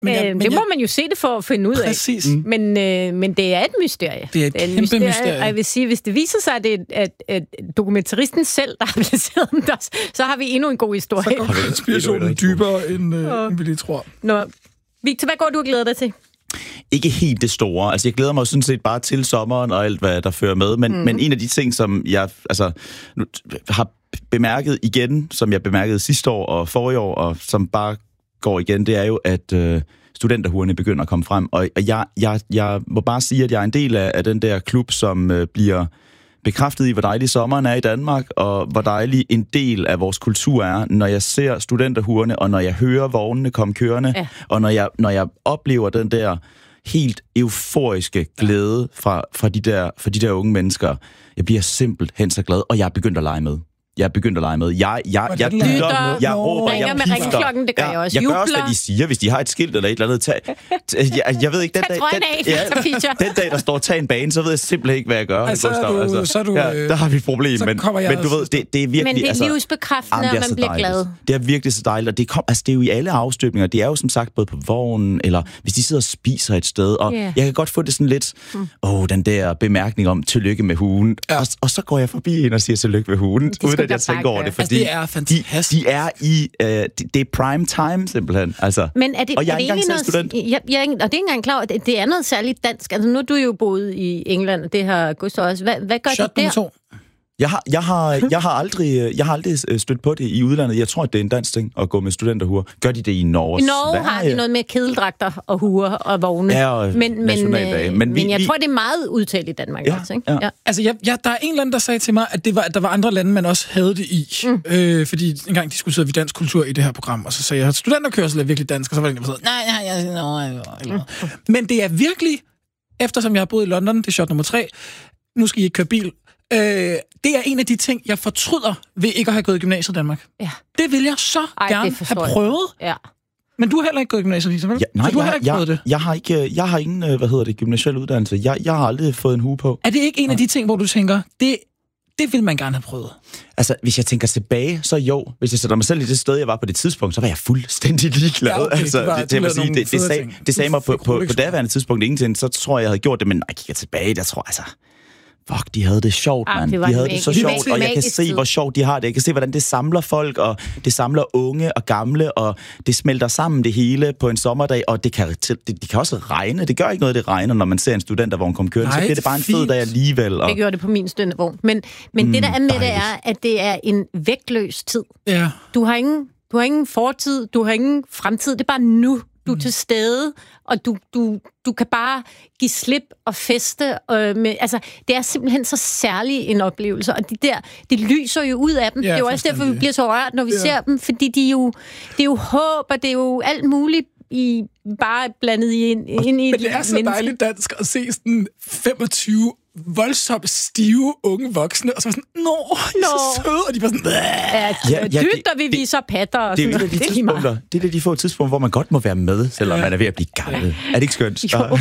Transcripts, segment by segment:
Det må man jo se det for at finde ud af. Præcis. Men det er et mysterie. Det er et kæmpe mysterie. Og jeg vil sige, hvis det viser sig, at det er at dokumentaristen selv, der har placeret dem der, så har vi endnu en god historie. Så går inspirationen dybere, end vi lige tror. Nå, Victor, hvad går du og glæder dig til? Ikke helt det store. Altså, jeg glæder mig sådan set bare til sommeren og alt, hvad der fører med. Men en af de ting, som jeg har bemærket igen, som jeg bemærkede sidste år og forrige år, og som bare går igen, det er jo, at studenterhurene begynder at komme frem. Og jeg må bare sige, at jeg er en del af den der klub, som bliver bekræftet i, hvor dejlig sommeren er i Danmark, og hvor dejlig en del af vores kultur er, når jeg ser studenterhurene, og når jeg hører vognene komme kørende, og når jeg oplever den der helt euforiske glæde fra de der unge mennesker. Jeg bliver simpelthen så glad, og jeg er begyndt at lege med. Jeg råber, jeg med ringeklokken, det gør jeg også. Jeg gør også, hvad de siger, hvis de har et skilt eller et eller andet. Jeg ved ikke, den dag, der står tag en bane, så ved jeg simpelthen ikke, hvad jeg gør. Der har vi et problem. Men du ved, det er virkelig... Men det er livsbekræftende, at man bliver glad. Det er virkelig så dejligt, og det er jo i alle afstøbninger. Det er jo som sagt både på vognen, eller hvis de sidder og spiser et sted, og jeg kan godt få det sådan lidt, den der bemærkning om tillykke med hunden, og så går jeg forbi en og siger tillykke med hunden, uden at jeg tænker over det, fordi det er fantastisk. De er i det er prime time simpelthen. Altså, men er det, og jeg er det egentlig noget, student. Og det er ikke engang klar over, det er noget særligt dansk. Altså nu er du jo boet i England, og det har Gustav også. Hvad gør Shot de der? Jeg har aldrig stødt på det i udlandet. Jeg tror, at det er en dansk ting at gå med studenterhuer. Gør de det i Norge? I Norge har de noget med kedeldragter og huer og vogne. Ja, og nationaldage. Men jeg tror, det er meget udtalt i Danmark også, ikke? Ja. Altså, der er en eller anden, der sagde til mig, at der var andre lande, man også havde det i. Fordi engang diskuterede vi dansk kultur i det her program, og så sagde jeg, at studenterkørsel er virkelig dansk, og så var det en, der sagde, nej. Men det er virkelig, eftersom jeg har boet i London, det er shot nummer 3, nu skal I ikke køre bil. Det er en af de ting, jeg fortryder ved ikke at have gået i gymnasiet i Danmark. Ja. Det vil jeg så gerne have prøvet. Ja. Men du har heller ikke gået i gymnasiet, Lisa, vel? Nej, så du har ikke prøvet det? Jeg har ingen, gymnasial uddannelse. Jeg har aldrig fået en hue på. Er det ikke en af de ting, hvor du tænker, det vil man gerne have prøvet? Altså, hvis jeg tænker tilbage, så jo. Hvis jeg sætter mig selv i det sted, jeg var på det tidspunkt, så var jeg fuldstændig ligeglad. Ja, okay, det sagde mig på daværende tidspunkt ingenting, så tror jeg havde gjort det, men når jeg kigger tilbage, der tror jeg altså... Fuck, de havde det sjovt, mand. De havde det så sjovt, og jeg kan se, hvor sjovt de har det. Jeg kan se, hvordan det samler folk, og det samler unge og gamle, og det smelter sammen det hele på en sommerdag, og det kan også regne. Det gør ikke noget, det regner, når man ser en studentervogn komme kørende. Så bliver det bare en fed dag alligevel. Og... Det gjorde det på min studentervogn. Men det, der er med det, er, at det er en vægtløs tid. Ja. Du har ingen fortid, du har ingen fremtid. Det er bare nu. Du er til stede, og du kan bare give slip og feste. Altså, det er simpelthen så særlig en oplevelse, og det lyser jo ud af dem. Ja, det er jo også derfor, vi bliver så rørt, når vi ser dem, fordi det er jo håb, og det er jo alt muligt bare blandet ind i men det er så dejligt dansk at se sådan 25 voldsomt stive unge voksne, og så sådan, så søde, og de var sådan, dytter vi viser patter, og det er de få tidspunkter, hvor man godt må være med, selvom man er ved at blive gammel. Er det ikke skønt? Jo.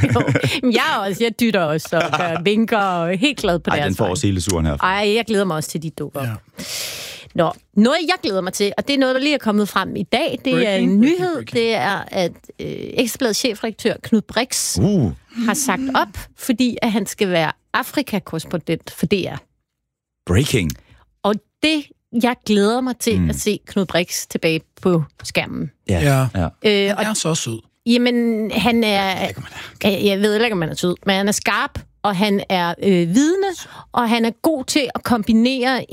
Jeg dytter også, og vinker, og helt glad på deres den får også hele turen her. Jeg glæder mig også til de dukker. Ja. Nå, noget jeg glæder mig til, og det er noget, der lige er kommet frem i dag, det er en nyhed, det er, at Ekstrabladets chefredaktør Knud Brix har sagt op, fordi at han skal være Afrika-korrespondent for DR. Breaking. Og det, jeg glæder mig til at se Knud Brix tilbage på skærmen. Ja. Han er så sød. Jamen, han er... Jeg ved ikke, om han er sød, men han er skarp, og han er vidne, og han er god til at kombinere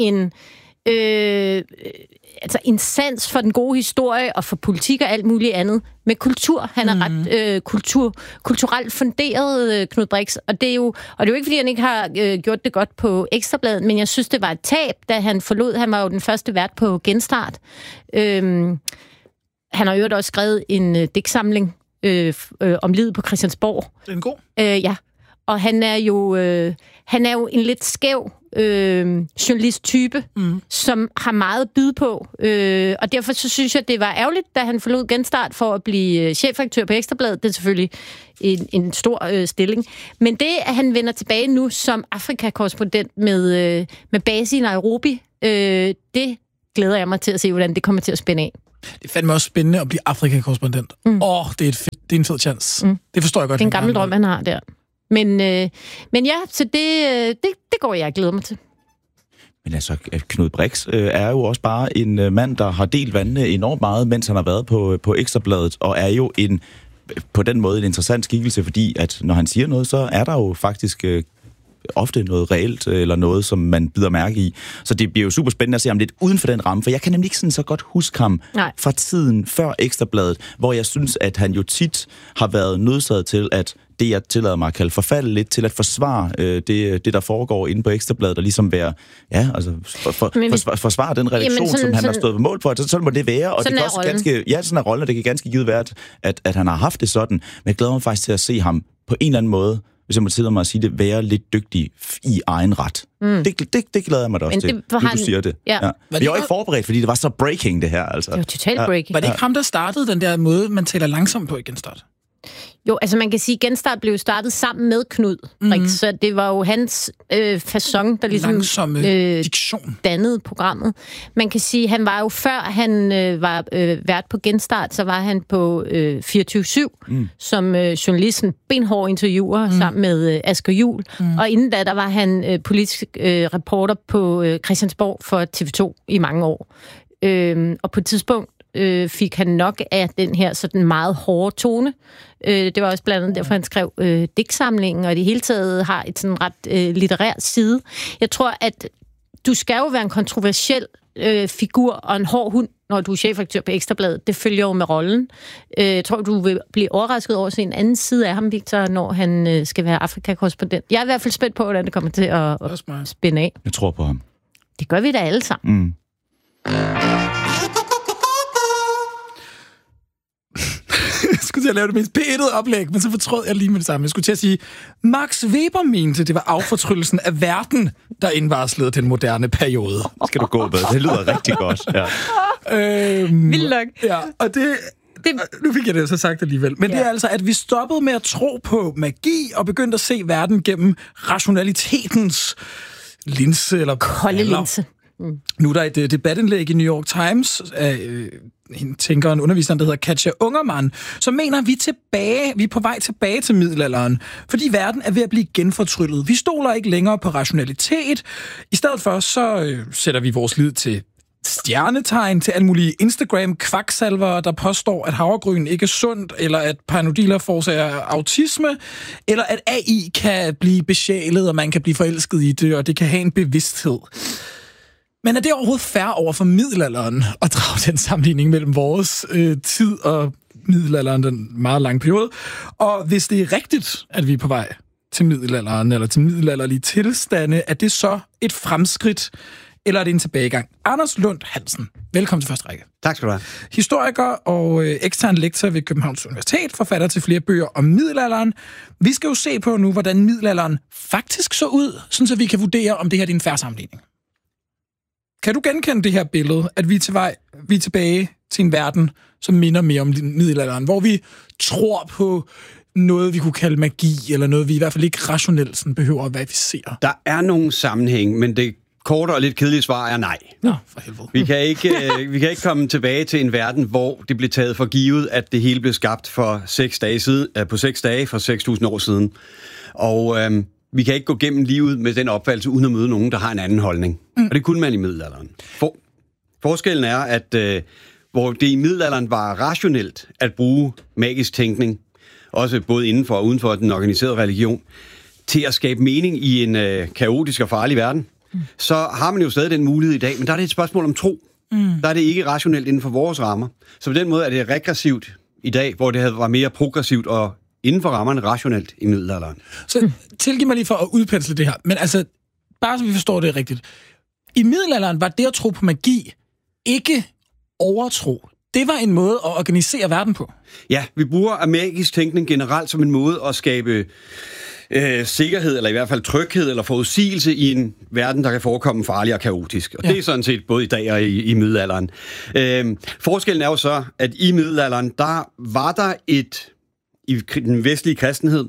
en sans for den gode historie og for politik og alt muligt andet med kultur. Han er ret kulturelt funderet, Knud Brix, og det er jo ikke, fordi han ikke har gjort det godt på Ekstrabladet, men jeg synes, det var et tab, da han forlod. Han var jo den første vært på Genstart. Han har jo også skrevet en digtsamling om livet på Christiansborg. Den er god. Ja. Og han er jo en lidt skæv journalist-type, som har meget at byde på. Og derfor så synes jeg, det var ærgerligt, da han forlod Genstart for at blive chefredaktør på Ekstrabladet. Det er selvfølgelig en stor stilling. Men det, at han vender tilbage nu som Afrika-korrespondent med base i Nairobi, det glæder jeg mig til at se, hvordan det kommer til at spænde af. Det er fandme også spændende at blive Afrika-korrespondent. Det er en fed chance. Det forstår jeg godt. Det er en gammel drøm, han har der. Men ja, så det går jeg glæder mig til. Men altså, Knud Brix er jo også bare en mand, der har delt vandene enormt meget, mens han har været på Ekstrabladet, og er jo på den måde en interessant skikkelse, fordi at når han siger noget, så er der jo faktisk ofte noget reelt, eller noget, som man bider mærke i. Så det bliver jo super spændende at se ham lidt uden for den ramme, for jeg kan nemlig ikke sådan så godt huske ham fra tiden før Ekstrabladet, hvor jeg synes, at han jo tit har været nødsaget til, at det, jeg tillader mig at kalde forfalde lidt, til at forsvare det der foregår inde på Ekstrabladet, og ligesom være, forsvare den redaktion, som han har stået på mål for. Så må det være, og det kan også sådan er rollen, og det kan ganske givet være, at han har haft det sådan, men jeg glæder mig faktisk til at se ham på en eller anden måde, hvis jeg må tillade mig at sige det, være lidt dygtig i egen ret. Det glæder jeg mig da også til, du siger det. Ja. Ja. Jeg var ikke forberedt, fordi det var så breaking, det her. Altså. Det var totalt breaking. Var det ikke ham, der startede den der måde, man taler langsomt på i Genstart? Jo, altså man kan sige, at Genstart blev startet sammen med Knud Brix, så det var jo hans facon, der ligesom dannede programmet. Man kan sige, han var jo før han var vært på Genstart, så var han på 24/7 som journalisten, benhård interviewer sammen med Asger Juhl. Og inden da, der var han politisk reporter på Christiansborg for TV2 i mange år. Og på et tidspunkt fik han nok af den her sådan meget hårde tone. Det var også blandt andet derfor, han skrev digtsamlingen, og i det hele taget har et sådan ret litterært side. Jeg tror, at du skal jo være en kontroversiel figur og en hård hund, når du er chefredaktør på Ekstrabladet. Det følger jo med rollen. Jeg tror, du vil blive overrasket over at se en anden side af ham, Victor, når han skal være Afrika-korrespondent. Jeg er i hvert fald spændt på, hvordan det kommer til at spænde af. Jeg tror på ham. Det gør vi da alle sammen. Jeg skulle til at lave det mest p1'ede oplæg, men så fortrød jeg lige med det samme. Jeg skulle til at sige, Max Weber mente, det var affortryllelsen af verden, der indvarslede den moderne periode. Skal du gå med? Det lyder rigtig godt. Ja. Vildt nok. Ja, og det... Nu fik jeg det så sagt alligevel. Men det er altså, at vi stoppede med at tro på magi og begyndte at se verden gennem rationalitetens linse. Eller kolde linse. Nu er der et debatindlæg i New York Times af en underviser, der hedder Katja Ungermann, som mener, at vi er på vej tilbage til middelalderen, fordi verden er ved at blive genfortryllet. Vi stoler ikke længere på rationalitet. I stedet for, så sætter vi vores lid til stjernetegn, til alle mulige Instagram-kvaksalvere, der påstår, at havregryn ikke er sundt, eller at Panodiler forårsager autisme, eller at AI kan blive besjælet, og man kan blive forelsket i det, og det kan have en bevidsthed. Men er det overhovedet fair over for middelalderen at drage den sammenligning mellem vores tid og middelalderen, den meget lange periode? Og hvis det er rigtigt, at vi er på vej til middelalderen, eller til middelalderlige tilstande, er det så et fremskridt, eller er det en tilbagegang? Anders Lund Hansen, velkommen til første række. Tak skal du have. Historiker og ekstern lektor ved Københavns Universitet, forfatter til flere bøger om middelalderen. Vi skal jo se på nu, hvordan middelalderen faktisk så ud, sådan så vi kan vurdere, om det her er en fair sammenligning. Kan du genkende det her billede, at vi er tilbage til en verden, som minder mere om middelalderen, hvor vi tror på noget, vi kunne kalde magi, eller noget, vi i hvert fald ikke rationelt sådan behøver at verificere? Der er nogle sammenhæng, men det korte og lidt kedelige svar er nej. Nå, for helvede. Vi kan ikke komme tilbage til en verden, hvor det blev taget for givet, at det hele blev skabt for 6 dage siden, på 6 dage for 6.000 år siden. Og vi kan ikke gå gennem livet med den opfattelse, uden at møde nogen, der har en anden holdning. Og det kunne man i middelalderen. Forskellen er, at hvor det i middelalderen var rationelt at bruge magisk tænkning, også både inden for og uden for den organiserede religion, til at skabe mening i en kaotisk og farlig verden, så har man jo stadig den mulighed i dag, men der er det et spørgsmål om tro. Der er det ikke rationelt inden for vores rammer. Så på den måde er det regressivt i dag, hvor det var mere progressivt og inden for rammerne rationelt i middelalderen. Så tilgiv mig lige for at udpensle det her, men altså, bare så vi forstår det rigtigt. I middelalderen var det at tro på magi ikke overtro. Det var en måde at organisere verden på. Ja, vi bruger magisk tænkning generelt som en måde at skabe sikkerhed, eller i hvert fald tryghed eller forudsigelse i en verden, der kan forekomme farlig og kaotisk. Og det er sådan set både i dag og i middelalderen. Forskellen er jo så, at i middelalderen, der var der i den vestlige kristenhed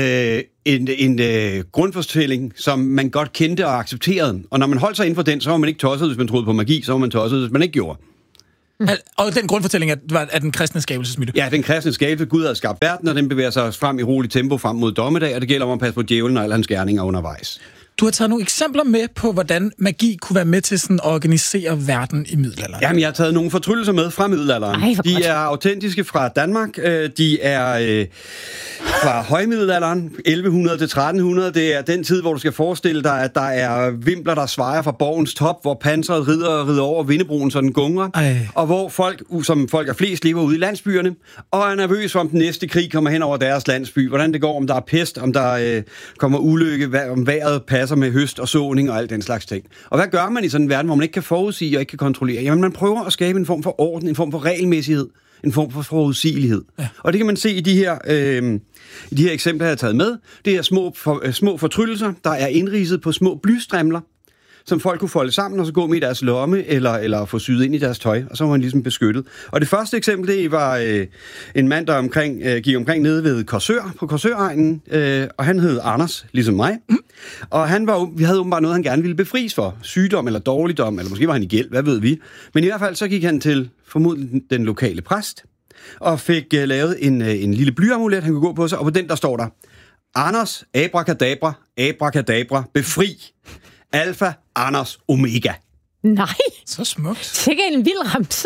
en grundfortælling, som man godt kendte og accepterede. Og når man holdt sig inden for den, så var man ikke tosset, hvis man troede på magi, så var man tosset, hvis man ikke gjorde. Og den grundfortælling er den kristne skabelsesmyte? Ja, den kristne skabelse. Gud har skabt verden, og den bevæger sig frem i roligt tempo frem mod dommedag, og det gælder om at passe på djævlen og alle hans gerninger undervejs. Du har taget nogle eksempler med på, hvordan magi kunne være med til sådan at organisere verden i middelalderen. Jamen, jeg har taget nogle fortryllelser med fra middelalderen. De er autentiske fra Danmark. De er fra højmiddelalderen, 1100 til 1300. Det er den tid, hvor du skal forestille dig, at der er vimpler, der svejer fra borgens top, hvor panseret rider over vindebroen, så den gungrer. Og hvor folk, som folk er flest, lever ude i landsbyerne, og er nervøs for, om den næste krig kommer hen over deres landsby. Hvordan det går, om der er pest, om der kommer ulykke, om vejret passer med høst og såning og alt den slags ting. Og hvad gør man i sådan en verden, hvor man ikke kan forudsige og ikke kan kontrollere? Jamen, man prøver at skabe en form for orden, en form for regelmæssighed, en form for forudsigelighed. Ja. Og det kan man se i de her eksempler, jeg har taget med. Det er små fortryllelser, der er indridset på små blystrimler, som folk kunne folde sammen og så gå med i deres lomme eller få syet ind i deres tøj, og så var man ligesom beskyttet. Og det første eksempel, det var en mand, der gik omkring nede ved Korsør, på Korsøregnen, og han hed Anders, ligesom mig. Og vi havde åbenbart noget, han gerne ville befries for. Sygdom eller dårligdom, eller måske var han i gæld, hvad ved vi. Men i hvert fald så gik han til formodentlig den lokale præst, og fik lavet en lille blyamulet, han kunne gå på sig, og på den der står der: Anders, abracadabra, abracadabra, befri. Alfa, Anders, Omega. Nej. Så smukt. Det er en vild ramse.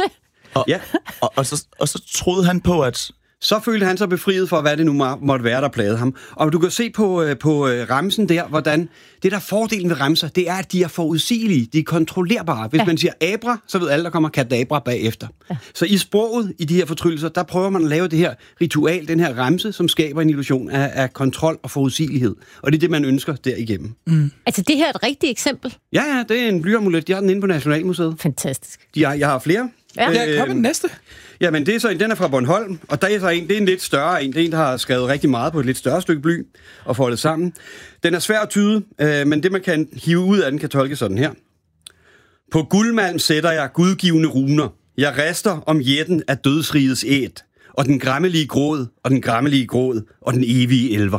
Og så troede han på, at... Så følte han sig befriet for, hvad det nu måtte være, der plagede ham. Og du kan se på ramsen der, hvordan det der fordelen ved ramser, det er, at de er forudsigelige, de er kontrollerbare. Hvis man siger abra, så ved alle, der kommer kadabra bagefter. Ja. Så i sproget, i de her fortryllelser, der prøver man at lave det her ritual, den her ramse, som skaber en illusion af kontrol og forudsigelighed. Og det er det, man ønsker derigennem. Altså, det her er et rigtigt eksempel? Ja, det er en blyamulet. Jeg har den inde på Nationalmuseet. Fantastisk. Jeg har flere. Ja, kom med den næste. Jamen, den er fra Bornholm, og der er så det er en lidt større en. Det er en, der har skrevet rigtig meget på et lidt større stykke bly og foldet sammen. Den er svær at tyde, men det, man kan hive ud af den, kan tolke sådan her. På guldmalm sætter jeg gudgivende runer. Jeg rister om jætten af dødsrigets æt, og den græmmelige gråd, og den græmmelige gråd, og den evige elver.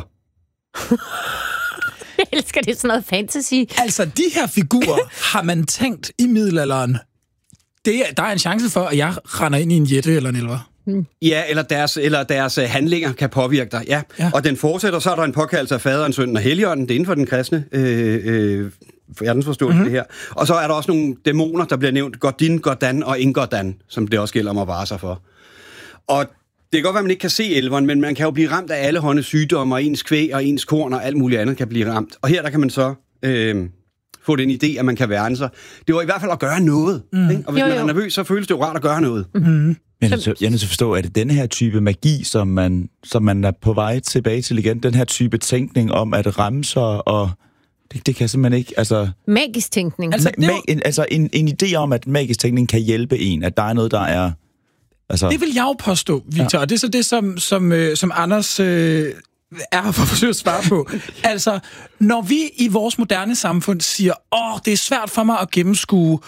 Jeg elsker det, sådan noget fantasy. Altså, de her figurer har man tænkt i middelalderen. Der er en chance for, at jeg render ind i en jætte eller en elver. Ja, eller deres handlinger kan påvirke dig. Ja. Og den fortsætter, så er der en påkaldelse af faderen, sønnen og helligånden. Det er inden for den kristne verdensforståelse, det her. Og så er der også nogle dæmoner, der bliver nævnt. Godin, Godan og Ingodan, som det også gælder om at vare sig for. Og det kan godt være, at man ikke kan se elveren, men man kan jo blive ramt af alle hånde sygdomme, og ens kvæg og ens korn og alt muligt andet kan blive ramt. Og her der kan man så få den idé, at man kan værne sig. Det var i hvert fald at gøre noget. Ikke? Og hvis man er nervøs, så føles det jo rart at gøre noget. Jeg er nødt til at forstå, at det denne her type magi, som man er på vej tilbage til igen, den her type tænkning om at ramme sig, og det kan simpelthen ikke... Altså, magisk tænkning. En idé om, at magisk tænkning kan hjælpe en, at der er noget, der er... Altså, det vil jeg jo påstå, Victor, og det er så det, som Anders er for at forsøge at svare på. Altså, når vi i vores moderne samfund siger, det er svært for mig at gennemskue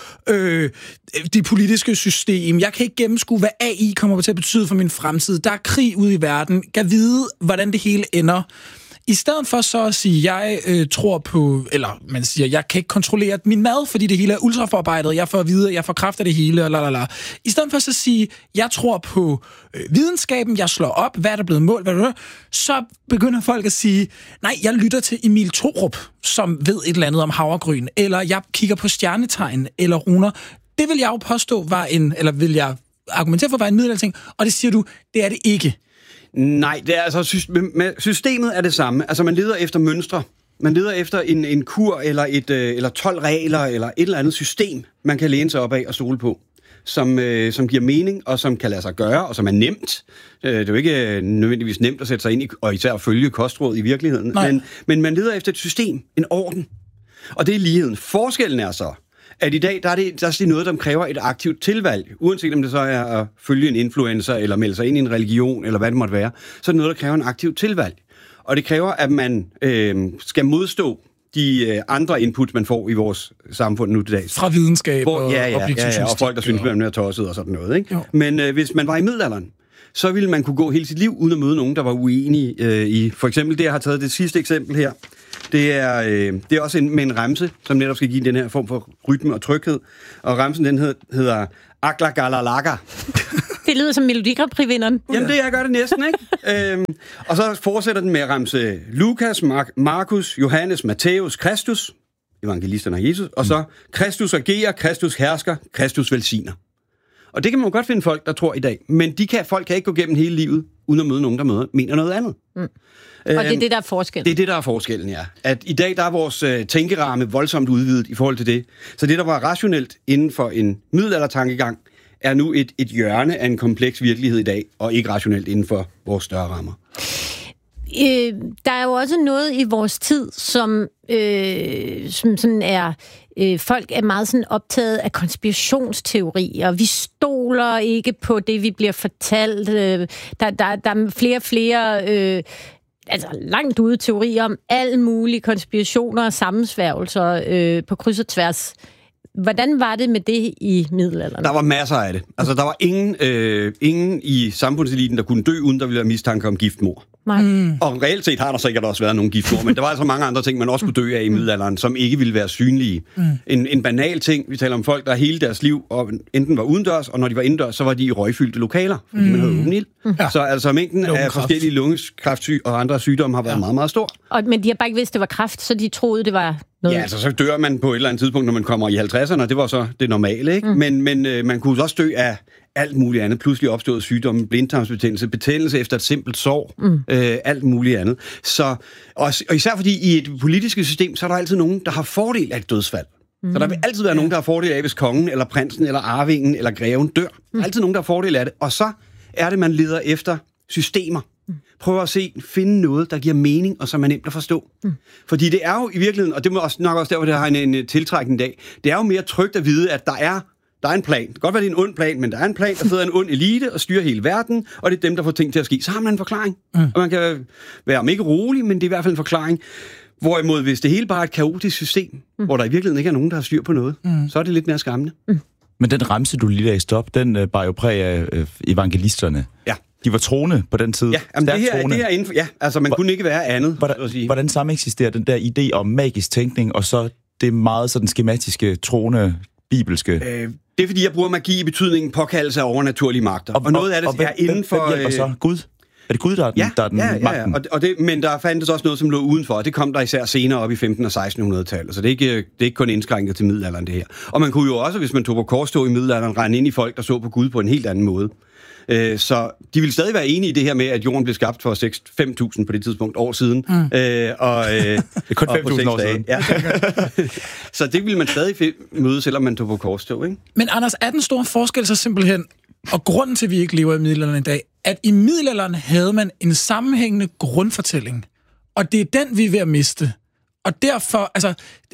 det politiske system, jeg kan ikke gennemskue, hvad AI kommer til at betyde for min fremtid, der er krig ude i verden, kan vide, hvordan det hele ender. I stedet for så at sige, jeg tror på, eller man siger, jeg kan ikke kontrollere min mad, fordi det hele er ultraforarbejdet, jeg får at vide, jeg får kraft af det hele, I stedet for så at sige, jeg tror på videnskaben, jeg slår op, hvad er der blevet målt, så begynder folk at sige, nej, jeg lytter til Emil Thorup, som ved et eller andet om havregryn, eller jeg kigger på stjernetegn, eller runer. Det vil jeg jo påstå vil jeg argumentere for, var en middelalderting, og det siger du, det er det ikke. Nej, det er altså systemet er det samme. Altså man leder efter mønstre. Man leder efter en kur eller 12 regler eller et eller andet system, man kan læne sig op af og stole på, som giver mening og som kan lade sig gøre og som er nemt. Det er jo ikke nødvendigvis nemt at sætte sig ind i og især at følge kostråd i virkeligheden, men man leder efter et system, en orden. Og det er ligheden. Forskellen er så, at i dag, der er det noget, der kræver et aktivt tilvalg. Uanset om det så er at følge en influencer, eller melde sig ind i en religion, eller hvad det måtte være, så er det noget, der kræver en aktivt tilvalg. Og det kræver, at man skal modstå de andre inputs, man får i vores samfund nu til dags. Fra videnskab og og folk, der synes, man er tosset og sådan noget. Ikke? Men hvis man var i middelalderen, så ville man kunne gå hele sit liv uden at møde nogen, der var uenige i... For eksempel det, jeg har taget det sidste eksempel her. Det er også med en remse, som netop skal give den her form for rytme og tryghed. Og remsen, den hedder Aglagalalaka. Det lyder som Melodi Grand Prix-vinderen. Jamen, det jeg gør det næsten, ikke? Og så fortsætter den med at ramse Lukas, Markus, Johannes, Matthæus, Kristus, evangelisterne af Jesus, og så Kristus regerer, Kristus hersker, Kristus velsigner. Og det kan man jo godt finde folk, der tror i dag. Men folk kan ikke gå gennem hele livet, uden at møde nogen, der mener noget andet. Og det er det, der er forskellen. Det er det, der er forskellen, ja. At i dag, der er vores tænkeramme voldsomt udvidet i forhold til det. Så det, der var rationelt inden for en middelaldertankegang, er nu et hjørne af en kompleks virkelighed i dag, og ikke rationelt inden for vores større rammer. Der er jo også noget i vores tid, som sådan er... folk er meget sådan optaget af konspirationsteorier. Vi stoler ikke på det, vi bliver fortalt. Der er flere og flere... altså langt ude teorier om alle mulige konspirationer og sammensværgelser på kryds og tværs. Hvordan var det med det i middelalderen? Der var masser af det. Altså, der var ingen i samfundseliten, der kunne dø, uden der ville være mistanke om giftmord. Og reelt set har der sikkert også været nogle giftmord, men der var altså mange andre ting, man også kunne dø af i middelalderen, som ikke ville være synlige. En banal ting, vi taler om folk, der hele deres liv og enten var udendørs, og når de var indendørs, så var de i røgfyldte lokaler, fordi man havde åben ild. Så altså mængden af forskellige lungekræft og andre sygdomme har været meget, meget stor. Men de har bare ikke vidst, det var kræft, så de troede, det var noget. Ja, altså så dør man på et eller andet tidspunkt, når man kommer i 50'erne, det var så det normale, ikke? Men man kunne også dø af alt muligt andet. Pludselig opstået sygdomme, blindtarmsbetændelse, betændelse efter et simpelt sår, alt muligt andet. Så, og især fordi i et politiske system, så er der altid nogen, der har fordel af et dødsfald. Så der vil altid være nogen, der har fordel af, hvis kongen, eller prinsen, eller arvingen, eller greven dør. Der er altid nogen, der har fordel af det. Og så er det, man leder efter systemer. Prøver at finde noget, der giver mening, og som er nemt at forstå. Fordi det er jo i virkeligheden, og det må nok også derfor, det har en tiltrækning i dag, det er jo mere trygt at vide, at der er en plan. Det kan godt være, det er en ond plan, men der er en plan, der sidder en ond elite og styrer hele verden, og det er dem, der får ting til at ske. Så har man en forklaring. Og man kan være om ikke rolig, men det er i hvert fald en forklaring. Hvorimod, hvis det hele bare er et kaotisk system, hvor der i virkeligheden ikke er nogen, der har styr på noget, så er det lidt mere skræmmende. Men den ramse, du lige lagde stop, den bar jo præg af evangelisterne. Ja. De var troende på den tid. Ja, det her inden for, altså man kunne ikke være andet. Hvordan sameksisterer den der idé om magisk tænkning, og så det meget sådan skematiske, troende, bibelske? Det er fordi, jeg bruger magi i betydningen påkaldelse af overnaturlige magter. Og noget af det er inden for... Hvem hjælper så? Gud? Er det Gud, der er den magten? Men der fandtes også noget, som lå udenfor, og det kom der især senere op i 1500- og 1600-tallet. Så det er ikke kun indskrænket til middelalderen, det her. Og man kunne jo også, hvis man tog på korstog i middelalderen, regne ind i folk, der så på Gud på en helt anden måde. Så de ville stadig være enige i det her med, at jorden blev skabt for 5.000 på det tidspunkt år siden. Det er kun 5.000 år siden. Ja. Så det ville man stadig møde, selvom man tog på korstog, ikke? Men Anders, er den store forskel så simpelthen, og grunden til, at vi ikke lever i middelalderen i dag, at i middelalderen havde man en sammenhængende grundfortælling, og det er den, vi er ved at miste. Og derfor, altså,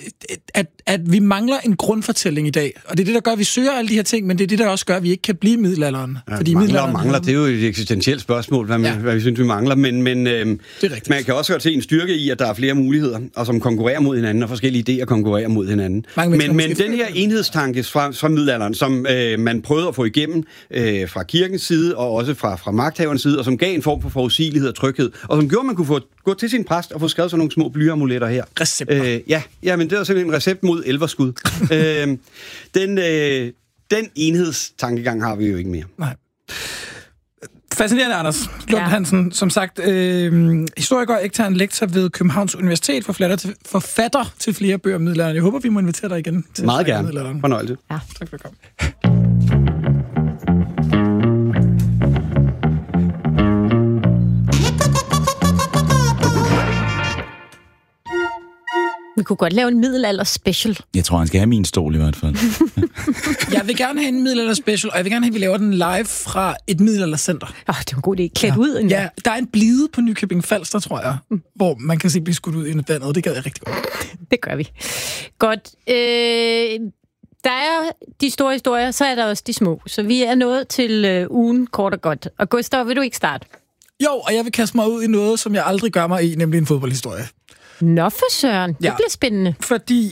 at vi mangler en grundfortælling i dag. Og det er det, der gør, at vi søger alle de her ting, men det er det, der også gør, at vi ikke kan blive middelalderen. Ja, fordi mangler, det er jo et eksistentielt spørgsmål, hvad vi synes, vi mangler. Men man kan også høre til en styrke i, at der er flere muligheder, og som konkurrerer mod hinanden, og forskellige idéer konkurrerer mod hinanden. Men den her enhedstanke fra middelalderen, som man prøvede at få igennem fra kirkens side, og også fra magthaverens side, og som gav en form for forudsigelighed og tryghed, og som gjorde, at man kunne gå til sin præst og få skrevet sådan nogle små blyamuletter her. Recepter. Men det er simpelthen en recept mod elverskud. Den enhedstankegang har vi jo ikke mere. Nej. Fascinerende, Anders Lund Hansen. Som sagt, historiker og ekstern lektor ved Københavns Universitet, forfatter til flere bøger om middelalderen. Jeg håber, vi må invitere dig igen. Til meget gerne. Fornøjelse. Ja. Tak for at komme. Vi kunne godt lave en middelalder-special. Jeg tror, han skal have min stol i hvert fald. Jeg vil gerne have en middelalder-special, og jeg vil gerne have, at vi laver den live fra et middelaldercenter. Det er en god idé. Klædt ud. Ja, der er en blide på Nykøbing Falster, tror jeg, hvor man kan se blive skudt ud i et vandet. Det gad jeg rigtig godt. Det gør vi. Godt. Der er de store historier, så er der også de små. Så vi er nået til ugen kort og godt. Og Gustav, vil du ikke starte? Jo, og jeg vil kaste mig ud i noget, som jeg aldrig gør mig i, nemlig en fodboldhistorie. Nå for søren, det bliver spændende. Fordi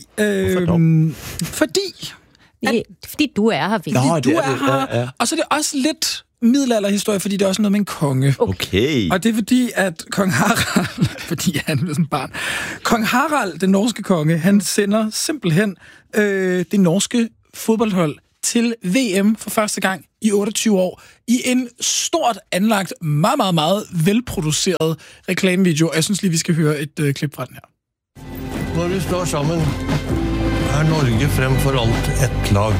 du er her, Victor. Fordi du er her, ja. Og så er det også lidt middelalderhistorie, fordi det er også noget med en konge. Okay. Og det er fordi, at kong Harald, fordi han er sådan barn, kong Harald, den norske konge, han sender simpelthen det norske fodboldhold til VM for første gang i 28 år i en stort anlagt, meget, meget, meget velproduceret reklamevideo. Jeg synes lige, vi skal høre et klip fra den her. Når vi står sammen, Norge frem for alt et lag.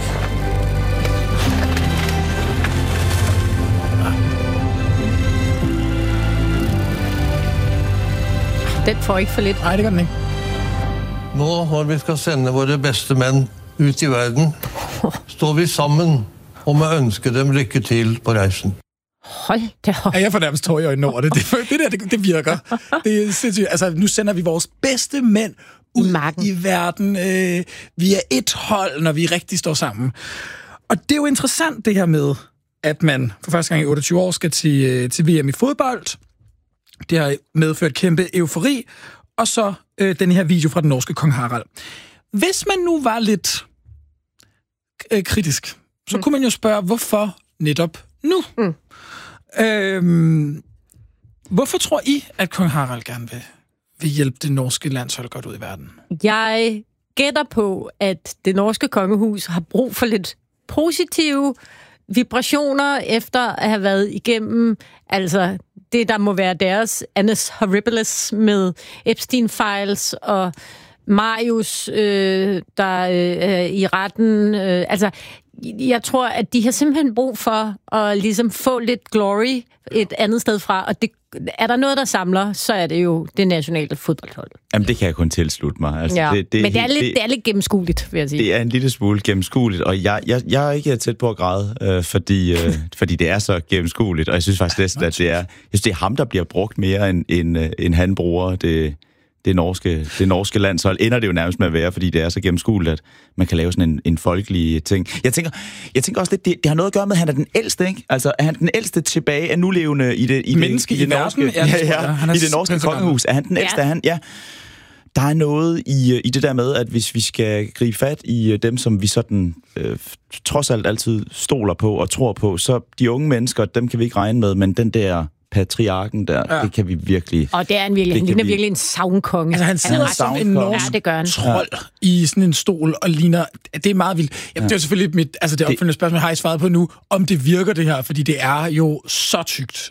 Den får ikke for lidt. Nej, det gør den ikke. Nå, når vi skal sende våre bedste mænd ut i verden, står vi sammen og må ønske dem lykke til på rejsen. Hold da op. Ja, jeg får nærmest tår i øjnene over det. Det virker. Det er sindssygt. Altså, nu sender vi vores bedste mænd ud i verden. Vi er et hold, når vi rigtig står sammen. Og det er jo interessant, det her med, at man for første gang i 28 år skal til VM i fodbold. Det har medført kæmpe eufori. Og så den her video fra den norske kong Harald. Hvis man nu var lidt kritisk, så kunne man jo spørge, hvorfor netop nu? Hvorfor tror I, at kong Harald gerne vil hjælpe det norske landshold godt ud i verden? Jeg gætter på, at det norske kongehus har brug for lidt positive vibrationer efter at have været igennem, altså det, der må være deres Annus Horribilis med Epstein-files og Marius, der i retten. Altså, jeg tror, at de har simpelthen brug for at ligesom få lidt glory et andet sted fra, og det, er der noget, der samler, så er det jo det nationale fodboldhold. Jamen, det kan jeg kun tilslutte mig. Altså, ja. Men det er lidt gennemskueligt, vil jeg sige. Det er en lille smule gennemskueligt, og jeg er ikke tæt på at græde, fordi det er så gennemskueligt, og jeg synes faktisk næsten, at det er ham, der bliver brugt mere, end han bruger det norske landshold. Ender det jo nærmest med at være, fordi det er så gennemskueligt, at man kan lave sådan en folkelig ting. Jeg tænker også lidt, det har noget at gøre med, at han er den ældste, ikke? Altså, er han den ældste tilbage af nulevende i det norske kongehus? Er han den ældste? Ja. Ja. Der er noget i det der med, at hvis vi skal gribe fat i dem, som vi sådan trods alt altid stoler på og tror på, så de unge mennesker, dem kan vi ikke regne med, men den der patriarken der, det kan vi virkelig... Og det er han ligner virkelig en savnkonge. Altså, han sidder som en norsk trold i sådan en stol og ligner... Det er meget vildt. Det er selvfølgelig det opfølgende spørgsmål, har I svaret på nu, om det virker det her, fordi det er jo så tykt.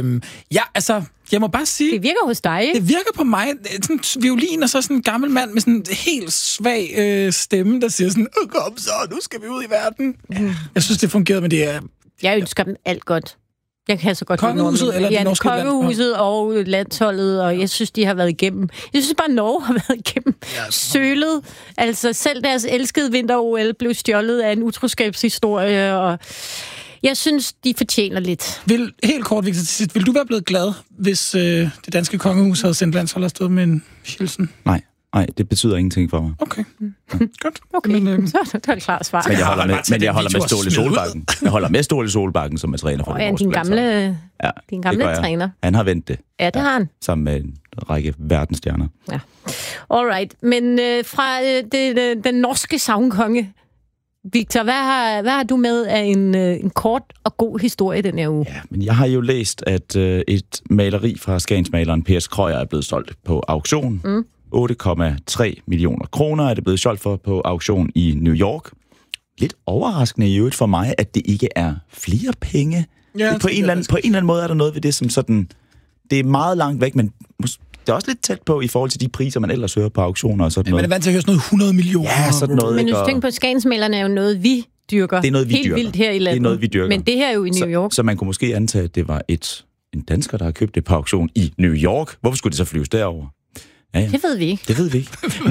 Jeg må bare sige... Det virker hos dig, ikke? Det virker på mig. Sådan en violin, og så sådan en gammel mand med sådan en helt svag stemme, der siger sådan, kom så, nu skal vi ud i verden. Jeg synes, det fungerede, men det er... Jeg ønsker dem alt godt. Jeg kan så godt kongehuset eller det norske kongehuset og landsholdet, og jeg synes, de har været igennem. Jeg synes bare, Norge har været igennem sølet. Altså, selv deres elskede vinter-OL blev stjålet af en utroskabshistorie, og jeg synes, de fortjener lidt. Helt kort, Victor, til sidst. Vil du være blevet glad, hvis det danske kongehus havde sendt landsholdet afsted med en hilsen? Nej, det betyder ingenting for mig. Okay. Godt. Okay, så er det et klart svar. Men jeg holder med Ståle Solbakken. Jeg holder med Ståle Solbakken, som er træner for det norske landshold. Din gamle træner. Han har vendt det. Ja, det har han. Sammen med en række verdensstjerner. Ja. Alright. Men fra den norske savnkonge, Victor, hvad har du med af en kort og god historie den her uge? Ja, men jeg har jo læst, at et maleri fra skagensmaleren Per Krøyer er blevet solgt på auktion. 8,3 millioner kroner er det blevet solgt for på auktion i New York. Lidt overraskende i øvrigt for mig, at det ikke er flere penge. Ja, på en eller anden måde er der noget ved det, som sådan... Det er meget langt væk, men det er også lidt tæt på i forhold til de priser, man ellers hører på auktioner og sådan noget. Man er vant til at høre sådan noget 100 millioner. Ja, sådan noget. Men hvis du tænker på, skagensmalerne er jo noget, vi dyrker. Det er noget, vi helt dyrker. Vildt her i landet. Det er noget, vi dyrker. Men det her er jo i New York. Så man kunne måske antage, at det var en dansker, der har købt det på auktion i New York. Hvorfor skulle det så flyves derover? Ja. Det ved vi ikke. Det ved vi ikke. Men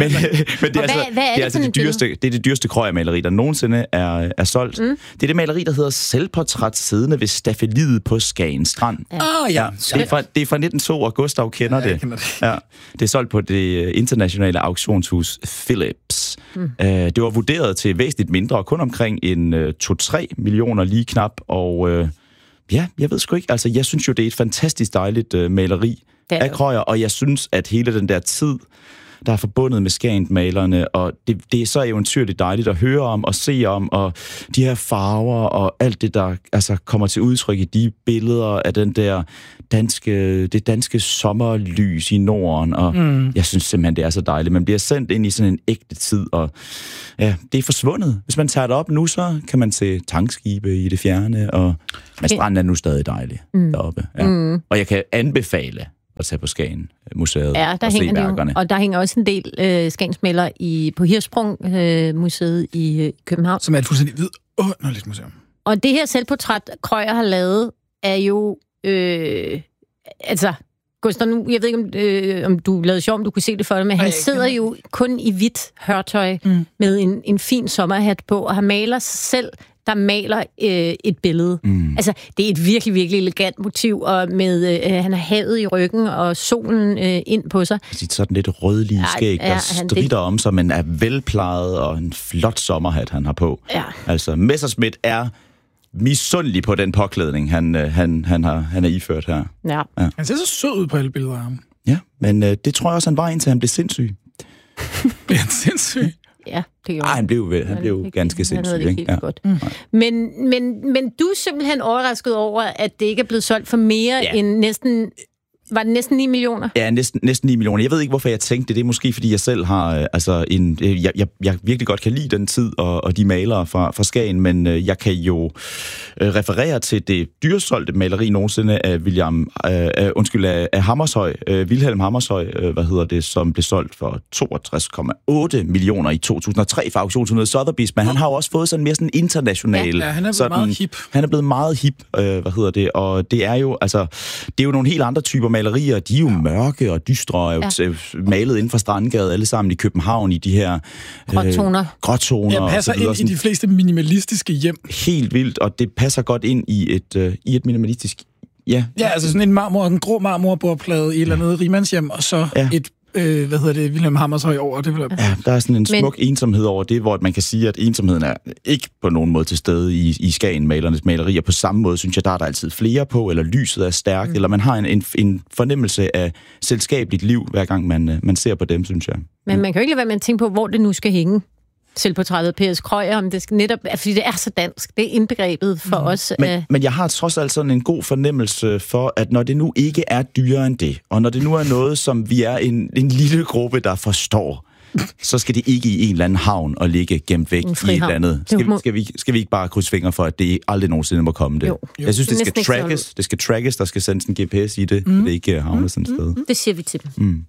det er det dyreste Krøyer-maleri, der nogensinde er solgt. Det er det maleri, der hedder Selvportræt siddende ved Staffeliet på Skagen Strand. Ja. Det er fra 1902, og Gustav kender det. Ja. Det er solgt på det internationale auktionshus Philips. Det var vurderet til væsentligt mindre, kun omkring en 2-3 millioner lige knap. Og jeg ved sgu ikke. Altså, jeg synes jo, det er et fantastisk dejligt maleri af Krøyer, og jeg synes, at hele den der tid, der er forbundet med Skagen-malerne, og det er så eventyrligt dejligt at høre om og se om, og de her farver og alt det, der altså kommer til udtryk i de billeder af den der det danske sommerlys i Norden, og jeg synes simpelthen, det er så dejligt. Man bliver sendt ind i sådan en ægte tid, og ja, det er forsvundet. Hvis man tager det op nu, så kan man se tankskibe i det fjerne, og stranden er nu stadig dejlig deroppe. Ja. Og jeg kan anbefale at tage på Skagen Museet og se værkerne. Og der hænger også en del Skagensmalere på Hirschsprung Museet i København. Som er et fuldstændig vidunderligt museum. Og det her selvportræt, Krøyer har lavet, er jo... altså, Gustav, nu, jeg ved ikke, om du lavede sjov, om du kunne se det for dig, men han sidder jo kun i hvidt hørtøj med en fin sommerhat på, og han maler sig selv, der maler et billede. Altså, det er et virkelig, virkelig elegant motiv, og med han har havet i ryggen og solen ind på sig. Sådan lidt rødlige skæg, der strider om sig, men er velplejet, og en flot sommerhat, han har på. Ja. Altså, Messerschmidt er misundelig på den påklædning, han er iført her. Ja. Han ser så sød ud på alle billeder af ham. Ja, men det tror jeg også, han var indtil han blev sindssyg. Blev han sindssyg? Ja, det gjorde han blev ganske sindssyg. Ikke? Ja. Godt. Men du er simpelthen overrasket over, at det ikke er blevet solgt for mere end næsten... Var det næsten 9 millioner? Ja, næsten 9 millioner. Jeg ved ikke, hvorfor jeg tænkte det. Det er måske, fordi jeg selv har... jeg virkelig godt kan lide den tid og de malere fra Skagen, men jeg kan jo referere til det dyrsolgte maleri nogensinde af af Hammershøi, Wilhelm Hammershøi, som blev solgt for 62,8 millioner i 2003 fra auktionshuset Sotheby's, men han har jo også fået sådan mere sådan international... Ja, han er blevet meget hip. Han er blevet meget hip, og det er jo, altså, det er jo nogle helt andre typer malerier, de er jo mørke og dystre, og malet inden for Strandgade, alle sammen i København, i de her gråtoner. Ja, passer ind i de fleste minimalistiske hjem. Helt vildt, og det passer godt ind i et minimalistisk... Ja, altså sådan en grå marmorbordplade i et eller andet rigmandshjem, og så et Wilhelm Hammershøi over det. Ja, der er sådan en smuk ensomhed over det, hvor man kan sige, at ensomheden er ikke på nogen måde til stede i Skagen-malernes malerier. På samme måde, synes jeg, der er altid flere på, eller lyset er stærkt, eller man har en fornemmelse af selskabeligt liv, hver gang man ser på dem, synes jeg. Men man kan jo ikke lade være med at tænke på, hvor det nu skal hænge. Selvportrættet P.S. Krøyer, om det skal netop, fordi det er så dansk, det er indbegrebet for os. Men jeg har trods alt sådan en god fornemmelse for, at når det nu ikke er dyrere end det, og når det nu er noget, som vi er en lille gruppe, der forstår, så skal det ikke i en eller anden havn og ligge gemt væk i et eller andet. Skal vi ikke bare krydse fingre for, at det aldrig nogensinde må komme det? Jo. Jeg synes, det skal trackes, der skal sendes en GPS i det, det ikke havner sådan et sted. Det siger vi til dem.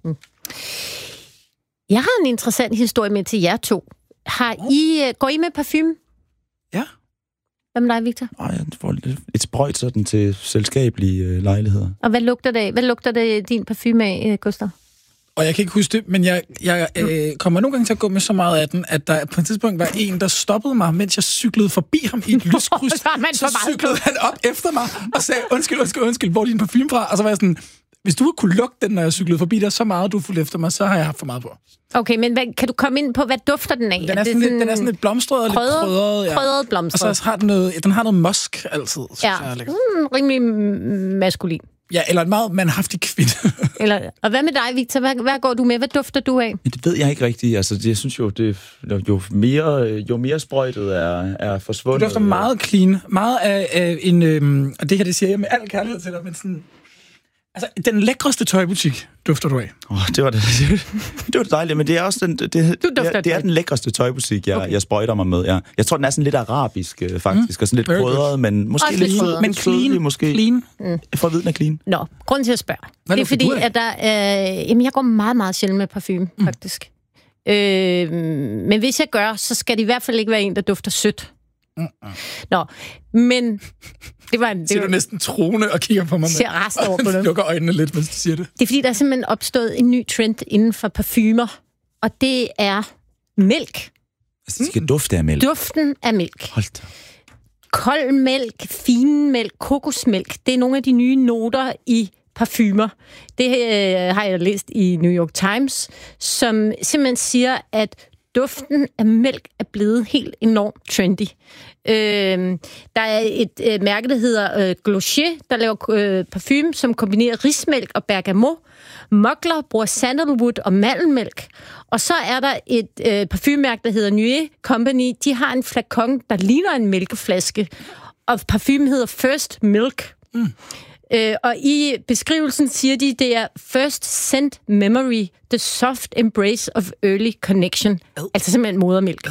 Jeg har en interessant historie med til jer to. Går I med parfume? Ja. Hvad med dig, Victor? Jeg får et sprøjt sådan til selskabelige lejligheder. Og hvad lugter det din parfume af, Gustav? Og jeg kan ikke huske det, men jeg kommer nogle gange til at gå med så meget af den, at der på et tidspunkt var en, der stoppede mig, mens jeg cyklede forbi ham i et lyskryds. Så cyklede han op efter mig og sagde, undskyld, hvor er din parfume fra? Og så var jeg sådan, hvis du kunne lugte den, når jeg cyklede forbi dig så meget, du fulgte efter mig, så har jeg haft for meget på. Okay, men kan du komme ind på, hvad dufter den af? Den er sådan lidt blomstret og lidt krydret. Krydret blomstret. Og så har den har noget musk altid. Rimelig maskulin. Ja, eller en meget mandhaftig kvinde. Og hvad med dig, Victor? Hvad går du med? Hvad dufter du af? Det ved jeg ikke rigtigt. Altså, jeg synes jo, jo mere sprøjtet er forsvundet. Du dufter meget clean. Meget af en... og det her, det siger jeg med al kærlighed til dig, men sådan... Altså, den lækreste tøjbutik dufter du af. Det var det dejligt, men det er også det er den lækreste tøjbutik, jeg sprøjter mig med. Ja. Jeg tror, den er sådan lidt arabisk, faktisk, og sådan lidt krydret, men måske også lidt krydret. Men clean. Måske. Clean. Jeg får at vide, den er clean. Nå, grunden til at spørge. Det er fordi, at der jeg går meget, meget sjældent med parfume, faktisk. Men hvis jeg gør, så skal det i hvert fald ikke være en, der dufter sødt. Nå, men... Ser du næsten troende og kigger på mig med? Ser resten over på dem. Lukker øjnene lidt, mens du siger det. Det er fordi, der er simpelthen opstået en ny trend inden for parfumer, og det er mælk. Altså, det skal dufte af mælk? Duften af mælk. Hold da. Kold mælk, finmælk, kokosmælk, det er nogle af de nye noter i parfumer. Det har jeg læst i New York Times, som simpelthen siger, at duften af mælk er blevet helt enormt trendy. Der er et mærke, der hedder Glossier, der laver parfume, som kombinerer rismælk og bergamot. Mugler bruger sandalwood og mandelmælk. Og så er der et parfumemærke, der hedder Nuit Company. De har en flakon, der ligner en mælkeflaske. Og parfumen hedder First Milk. Og i beskrivelsen siger de, det er First Scent Memory, the soft embrace of early connection. Altså simpelthen modermælk.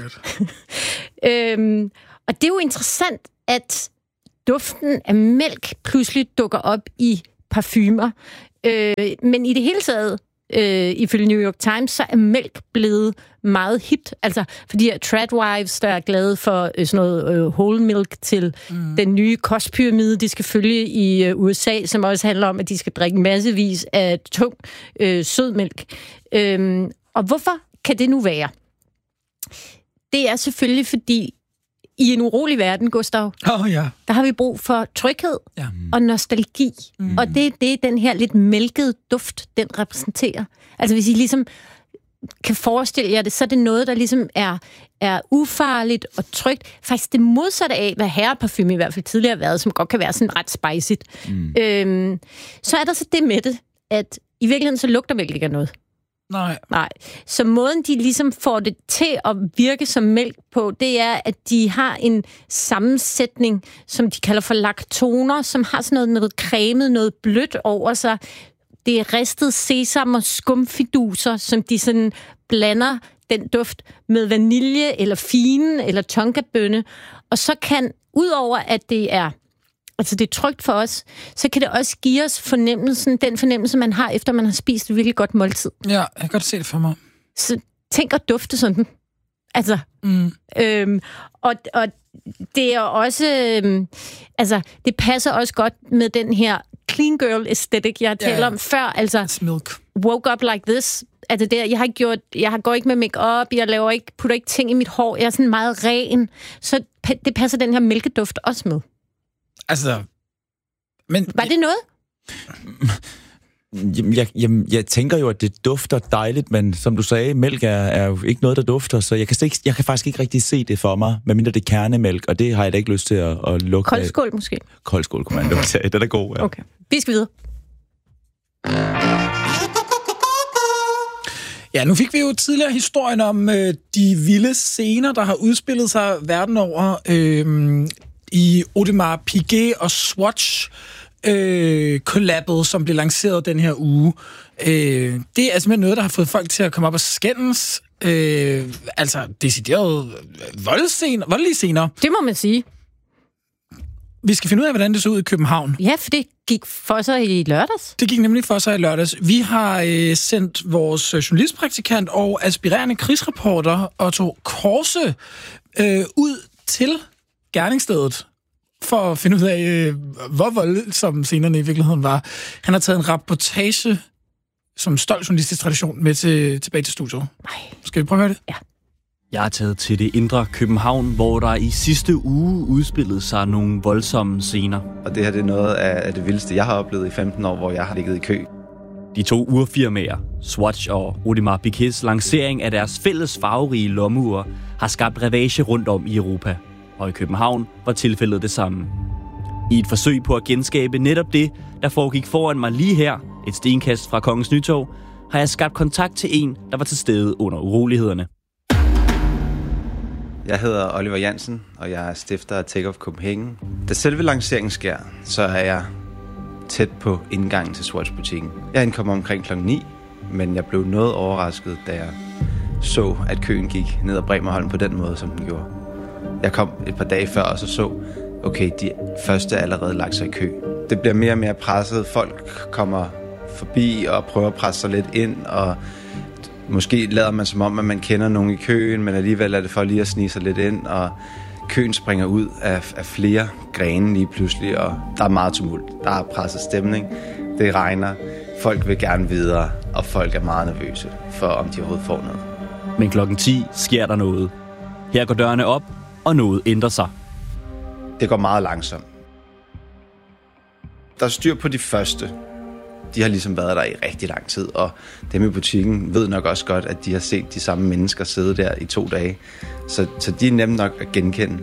Og det er jo interessant, at duften af mælk pludselig dukker op i parfumer. Men i det hele taget, ifølge New York Times, så er mælk blevet meget hit. Altså, fordi tradwives, der er glade for sådan noget whole milk til den nye kostpyramide, de skal følge i USA, som også handler om, at de skal drikke massevis af tung sødmælk. Og hvorfor kan det nu være? Det er selvfølgelig, fordi i en urolig verden, Gustav, der har vi brug for tryghed og nostalgi. Og det er det, den her lidt mælkede duft, den repræsenterer. Altså hvis I ligesom kan forestille jer det, så er det noget, der ligesom er ufarligt og trygt. Faktisk det modsatte af, hvad herreparfume i hvert fald tidligere har været, som godt kan være sådan ret spicigt. Så er der så det med det, at i virkeligheden så lugter mælk ikke af noget. Nej. Så måden, de ligesom får det til at virke som mælk på, det er, at de har en sammensætning, som de kalder for laktoner, som har sådan noget cremet, noget blødt over sig. Det er ristet sesam og skumfiduser, som de sådan blander den duft med vanilje, eller fine, eller tonkabønne. Og så kan, udover at det er trygt for os, så kan det også give os den fornemmelse, man har, efter man har spist et virkelig godt måltid. Ja, jeg kan godt se det for mig. Så tænk at dufte sådan. Altså, og det er også, det passer også godt med den her clean girl aesthetic, jeg talte om før. Altså, milk. Woke up like this. Altså jeg går ikke med make-up, putter ikke ting i mit hår, jeg er sådan meget ren. Så det passer den her mælkeduft også med. Altså, men... Var det noget? Jeg tænker jo, at det dufter dejligt, men som du sagde, mælk er jo ikke noget, der dufter, så jeg kan faktisk ikke rigtig se det for mig, medmindre det er kernemælk, og det har jeg da ikke lyst til at lugte af. Koldskål måske? Koldskål kunne man lugte af. Den er god, ja. Okay, vi skal videre. Ja, nu fik vi jo tidligere historien om de vilde scener, der har udspillet sig verden over i Audemars Piguet og Swatch collabet, som blev lanceret den her uge. Det er simpelthen noget, der har fået folk til at komme op og skændes. Decideret voldelige scener. Det må man sige. Vi skal finde ud af, hvordan det så ud i København. Ja, for det gik for sig i lørdags. Det gik nemlig for sig i lørdags. Vi har sendt vores journalistpraktikant og aspirerende krigsreporter Otto Korse ud til gerningsstedet for at finde ud af, hvor voldsomme scenerne i virkeligheden var. Han har taget en rapportage som stolt journalistisk tradition med tilbage til studiet. Skal vi prøve at høre det? Ja. Jeg er taget til det indre København, hvor der i sidste uge udspillede sig nogle voldsomme scener. Og det her det er noget af det vildeste, jeg har oplevet i 15 år, hvor jeg har ligget i kø. De to urfirmaer, Swatch og Audemars Piguets lancering af deres fælles farverige lommeure, har skabt ravage rundt om i Europa. Og i København var tilfældet det samme. I et forsøg på at genskabe netop det, der foregik foran mig lige her, et stenkast fra Kongens Nytorv, har jeg skabt kontakt til en, der var til stede under urolighederne. Jeg hedder Oliver Jansen, og jeg er stifter af Take Off Copenhagen. Da selve lanceringen sker, så er jeg tæt på indgangen til Swatch-butikken. Jeg ankommer omkring kl. 9, men jeg blev noget overrasket, da jeg så, at køen gik ned ad Bremerholm på den måde, som den gjorde. Jeg kom et par dage før, og så, okay, de første er allerede lagt sig i kø. Det bliver mere og mere presset. Folk kommer forbi og prøver at presse sig lidt ind, og måske lader man som om, at man kender nogen i køen, men alligevel er det for lige at snige sig lidt ind, og køen springer ud af flere grene lige pludselig, og der er meget tumult. Der er presset stemning, det regner, folk vil gerne videre, og folk er meget nervøse for, om de overhovedet får noget. Men klokken 10 sker der noget. Her går dørene op, og noget ændrer sig. Det går meget langsomt. Der er styr på de første. de har ligesom været der i rigtig lang tid, og dem i butikken ved nok også godt, at de har set de samme mennesker sidde der i 2 dage. Så de er nemt nok at genkende.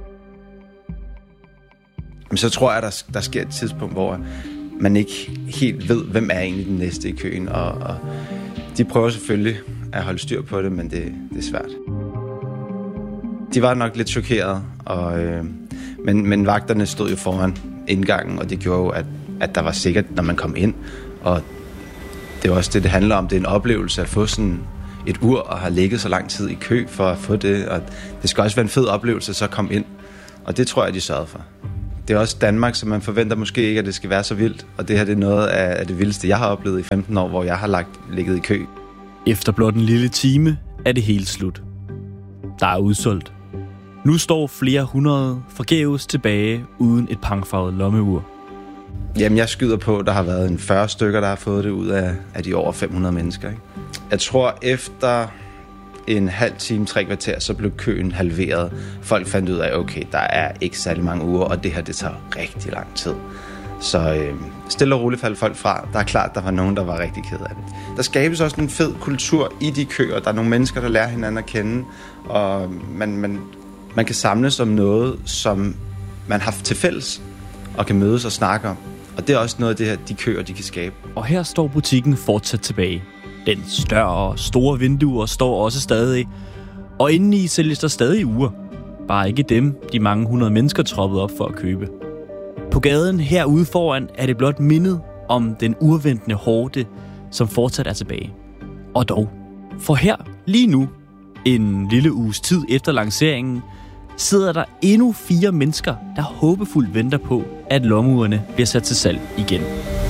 Men så tror jeg, der sker et tidspunkt, hvor man ikke helt ved, hvem er egentlig den næste i køen, og de prøver selvfølgelig at holde styr på det, men det er svært. De var nok lidt chokerede, men vagterne stod jo foran indgangen, og det gjorde jo, at der var sikkert, når man kom ind. Og det er også det handler om. Det er en oplevelse at få sådan et ur og have ligget så lang tid i kø for at få det. Og det skal også være en fed oplevelse så at komme ind. Og det tror jeg, de sørgede for. Det er også Danmark, så man forventer måske ikke, at det skal være så vildt. Og det her det er noget af det vildeste, jeg har oplevet i 15 år, hvor jeg har ligget i kø. Efter blot en lille time er det helt slut. Der er udsolgt. Nu står flere hundrede forgæves tilbage uden et pangfarvet lommeur. Jamen, jeg skyder på, at der har været en 40 stykker, der har fået det ud af de over 500 mennesker. Ikke? Jeg tror, efter en halv time, 3 kvarter, så blev køen halveret. Folk fandt ud af, okay, der er ikke særlig mange uger, og det her, det tager rigtig lang tid. Så stille og roligt faldt folk fra. Der er klart, der var nogen, der var rigtig ked af det. Der skabes også en fed kultur i de køer. Der er nogle mennesker, der lærer hinanden at kende, og man kan samles om noget, som man har til fælles, og kan mødes og snakke om. Og det er også noget af det her, de køer, de kan skabe. Og her står butikken fortsat tilbage. Den større, store vinduer står også stadig. Og indeni sælges der stadig ure. Bare ikke dem, de mange 100 mennesker troppede op for at købe. På gaden herude foran er det blot mindet om den urventende horde, som fortsat er tilbage. Og dog, for her lige nu, en lille uges tid efter lanceringen, sidder der endnu 4 mennesker, der håbefuldt venter på, at lommeurene bliver sat til salg igen.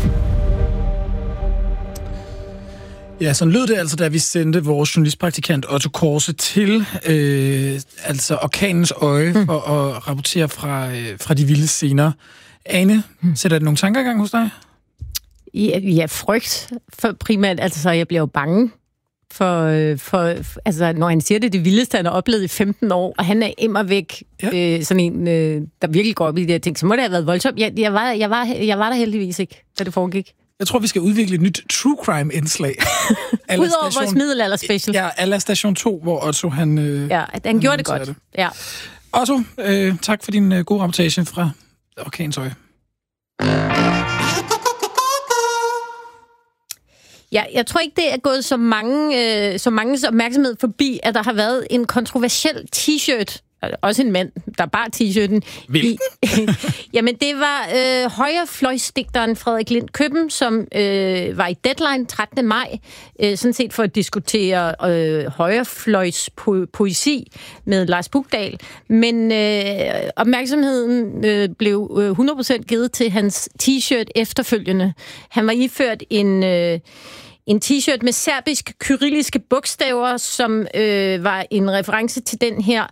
Ja, sådan lød det altså, da vi sendte vores journalistpraktikant Otto Korse til altså Orkanens Øje for at rapportere fra de vilde scener. Ane, sætter det nogle tanker i gang hos dig? Ja, frygt for primært. Altså, jeg bliver jo bange for altså, når han siger det vildeste, han har oplevet i 15 år, og han er immervæk sådan en, der virkelig går op i de her ting, så må det have været voldsomt. Jeg var der heldigvis ikke, da det foregik. Jeg tror, vi skal udvikle et nyt true crime-indslag. Udover vores middelalder-special. Ja, a la Station 2, hvor Otto han gjorde det godt. Ja. Otto, tak for din gode rapportage fra Orkanens Øje. Ja, jeg tror ikke, det er gået så manges opmærksomhed forbi, at der har været en kontroversiel t-shirt, også en mand, der bar t-shirten. Jamen, det var højrefløjsdigteren Frederik Lind Køben, som var i Deadline 13. maj, sådan set for at diskutere højrefløjspoesi med Lars Bukdal. Men opmærksomheden blev 100% givet til hans t-shirt efterfølgende. Han var iført en t-shirt med serbisk-kyrilliske bogstaver, som var en reference til den her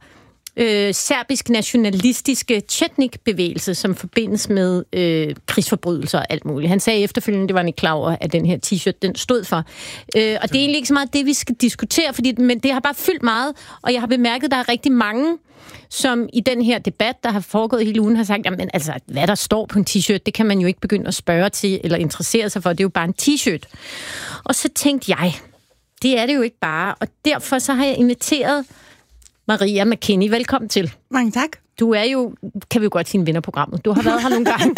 serbisk-nationalistiske Chetnik-bevægelse, som forbindes med krigsforbrydelser og alt muligt. Han sagde efterfølgende, det var ikke klar over, at den her t-shirt, den stod for. Og det er egentlig ikke så meget det, vi skal diskutere, men det har bare fyldt meget, og jeg har bemærket, at der er rigtig mange, som i den her debat, der har foregået hele ugen, har sagt, jamen altså, hvad der står på en t-shirt, det kan man jo ikke begynde at spørge til, eller interessere sig for, det er jo bare en t-shirt. Og så tænkte jeg, det er det jo ikke bare, og derfor så har jeg inviteret Maria McKinney. Velkommen til. Mange tak. Du er jo, kan vi jo godt sige, en vinder programmet. Du har været her nogle gange.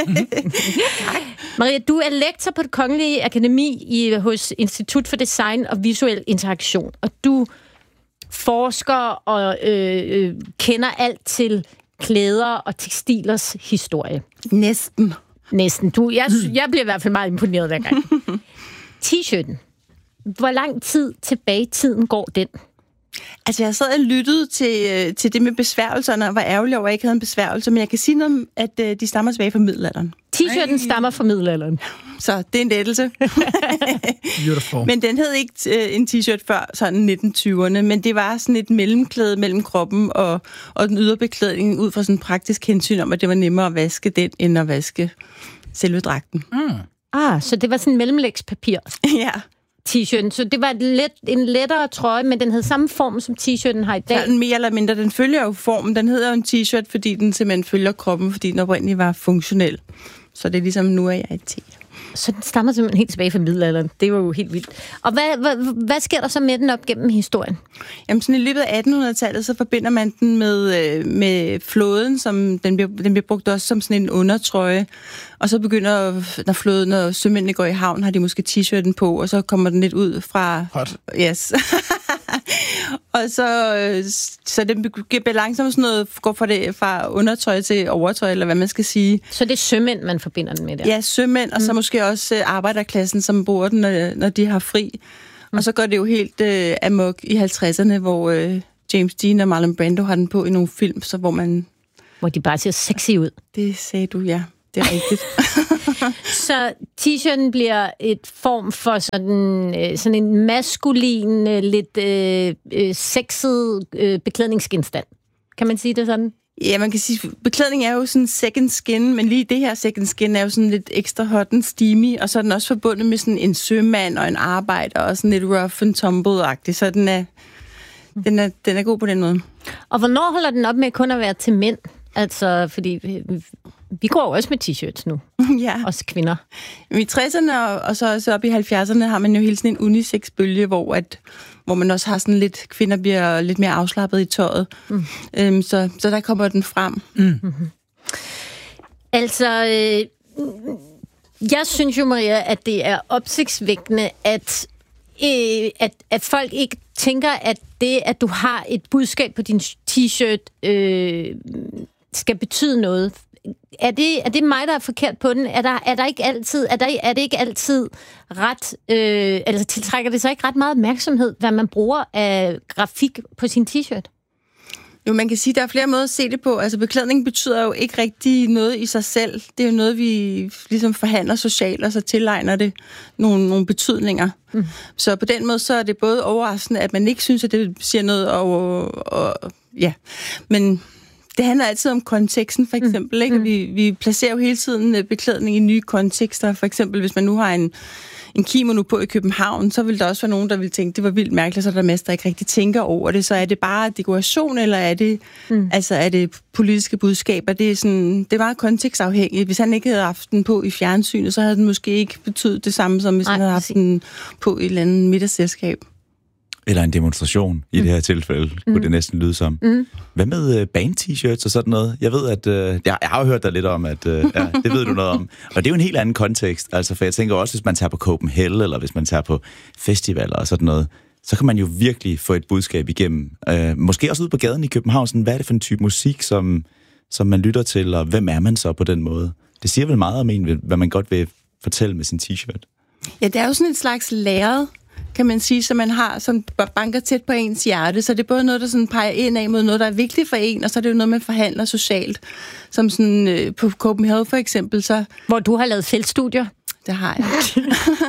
Maria, du er lektor på Det Kongelige Akademi hos Institut for Design og Visuel Interaktion, og du forsker og kender alt til klæder og tekstilers historie. Næsten. Jeg bliver i hvert fald meget imponeret hver gang. T-shirten. Hvor lang tid tilbage i tiden går den? Altså, jeg sad og lyttede til det med besværgelserne, og var ærgerlig over, at jeg ikke havde en besværgelse, men jeg kan sige noget om, at de stammer tilbage fra middelalderen. T-shirten stammer fra middelalderen. Så det er en lettelse. Beautiful. Men den hed ikke en t-shirt før sådan 1920'erne, men det var sådan et mellemklæde mellem kroppen og den ydre beklædning ud fra sådan en praktisk hensyn om, at det var nemmere at vaske den, end at vaske selve dragten. Så det var sådan en mellemlægspapir. Ja. T-shirten, så det var en lettere trøje, men den havde samme form, som t-shirten har i dag. Ja, mere eller mindre. Den følger jo formen. Den hedder jo en t-shirt, fordi den simpelthen følger kroppen, fordi den oprindeligt var funktionel. Så det er ligesom, nu er jeg et t. Så den stammer simpelthen helt tilbage fra middelalderen. Det var jo helt vildt. Og hvad sker der så med den op gennem historien? Jamen sådan i løbet af 1800-tallet, så forbinder man den med flåden, som den bliver brugt også som sådan en undertrøje. Og så begynder, når sømændene går i havn, har de måske t-shirten på, og så kommer den lidt ud fra... Hot. Yes. Og så den bliver langsomt sådan noget, går fra undertøj til overtøj, eller hvad man skal sige. Så det er sømænd, man forbinder den med der? Ja, sømænd, og så måske også arbejderklassen, som bruger den, når de har fri. Og så går det jo helt amok i 50'erne, hvor James Dean og Marlon Brando har den på i nogle film, så hvor de bare ser sexy ud. Det sagde du, ja. Det er rigtigt. Så t-shirten bliver et form for sådan en maskulin, lidt sexet beklædningsgenstand. Kan man sige det sådan? Ja, man kan sige, beklædning er jo sådan second skin, men lige det her second skin er jo sådan lidt ekstra hot and steamy, og så er den også forbundet med sådan en sømand og en arbejder, og sådan lidt rough and tumble-agtig, så den er god på den måde. Og hvornår holder den op med kun at være til mænd? Altså, fordi vi går også med t-shirts nu. Ja. Os kvinder. I 60'erne og så også op i 70'erne har man jo hele sådan en unisex-bølge, hvor man også har sådan lidt, kvinder bliver lidt mere afslappet i tøjet. Så der kommer den frem. Altså, jeg synes jo, Maria, at det er opsigtsvækkende, at folk ikke tænker, at det, at du har et budskab på din t-shirt, skal betyde noget. Er det mig, der er forkert på den? Er det ikke altid ret... altså tiltrækker det så ikke ret meget opmærksomhed, hvad man bruger af grafik på sin t-shirt? Jo, man kan sige, at der er flere måder at se det på. Altså, beklædning betyder jo ikke rigtig noget i sig selv. Det er jo noget, vi ligesom forhandler socialt, og så tilegner det nogle betydninger. Så på den måde, så er det både overraskende, at man ikke synes, at det siger noget, og ja. Men det handler altid om konteksten, for eksempel. Ikke? Vi placerer jo hele tiden beklædning i nye kontekster. For eksempel, hvis man nu har en kimono på i København, så vil der også være nogen, der vil tænke, det var vildt mærkeligt, så der mest, der ikke rigtig tænker over det. Så er det bare dekoration, eller er det politiske budskaber? Det er meget kontekstafhængigt. Hvis han ikke havde haft den på i fjernsynet, så havde den måske ikke betydet det samme, som hvis han havde haft den på i et eller andet middagsselskab. Eller en demonstration i det her tilfælde, kunne det næsten lyde som. Hvad med band-t-shirts og sådan noget? Jeg ved, at... jeg har jo hørt dig lidt om, at det ved du noget om. Og det er jo en helt anden kontekst. Altså, for jeg tænker også, hvis man tager på Copenhagen, eller hvis man tager på festivaler og sådan noget, så kan man jo virkelig få et budskab igennem. Måske også ude på gaden i København. Sådan, hvad er det for en type musik, som man lytter til, og hvem er man så på den måde? Det siger vel meget om en, hvad man godt vil fortælle med sin t-shirt. Ja, det er jo sådan et slags lærred, kan man sige, som man har, som banker tæt på ens hjerte. Så det er både noget, der sådan peger ind af mod noget, der er vigtigt for en, og så er det jo noget, man forhandler socialt. Som sådan på Copenhagen for eksempel. Så hvor du har lavet feltstudier. Det har jeg.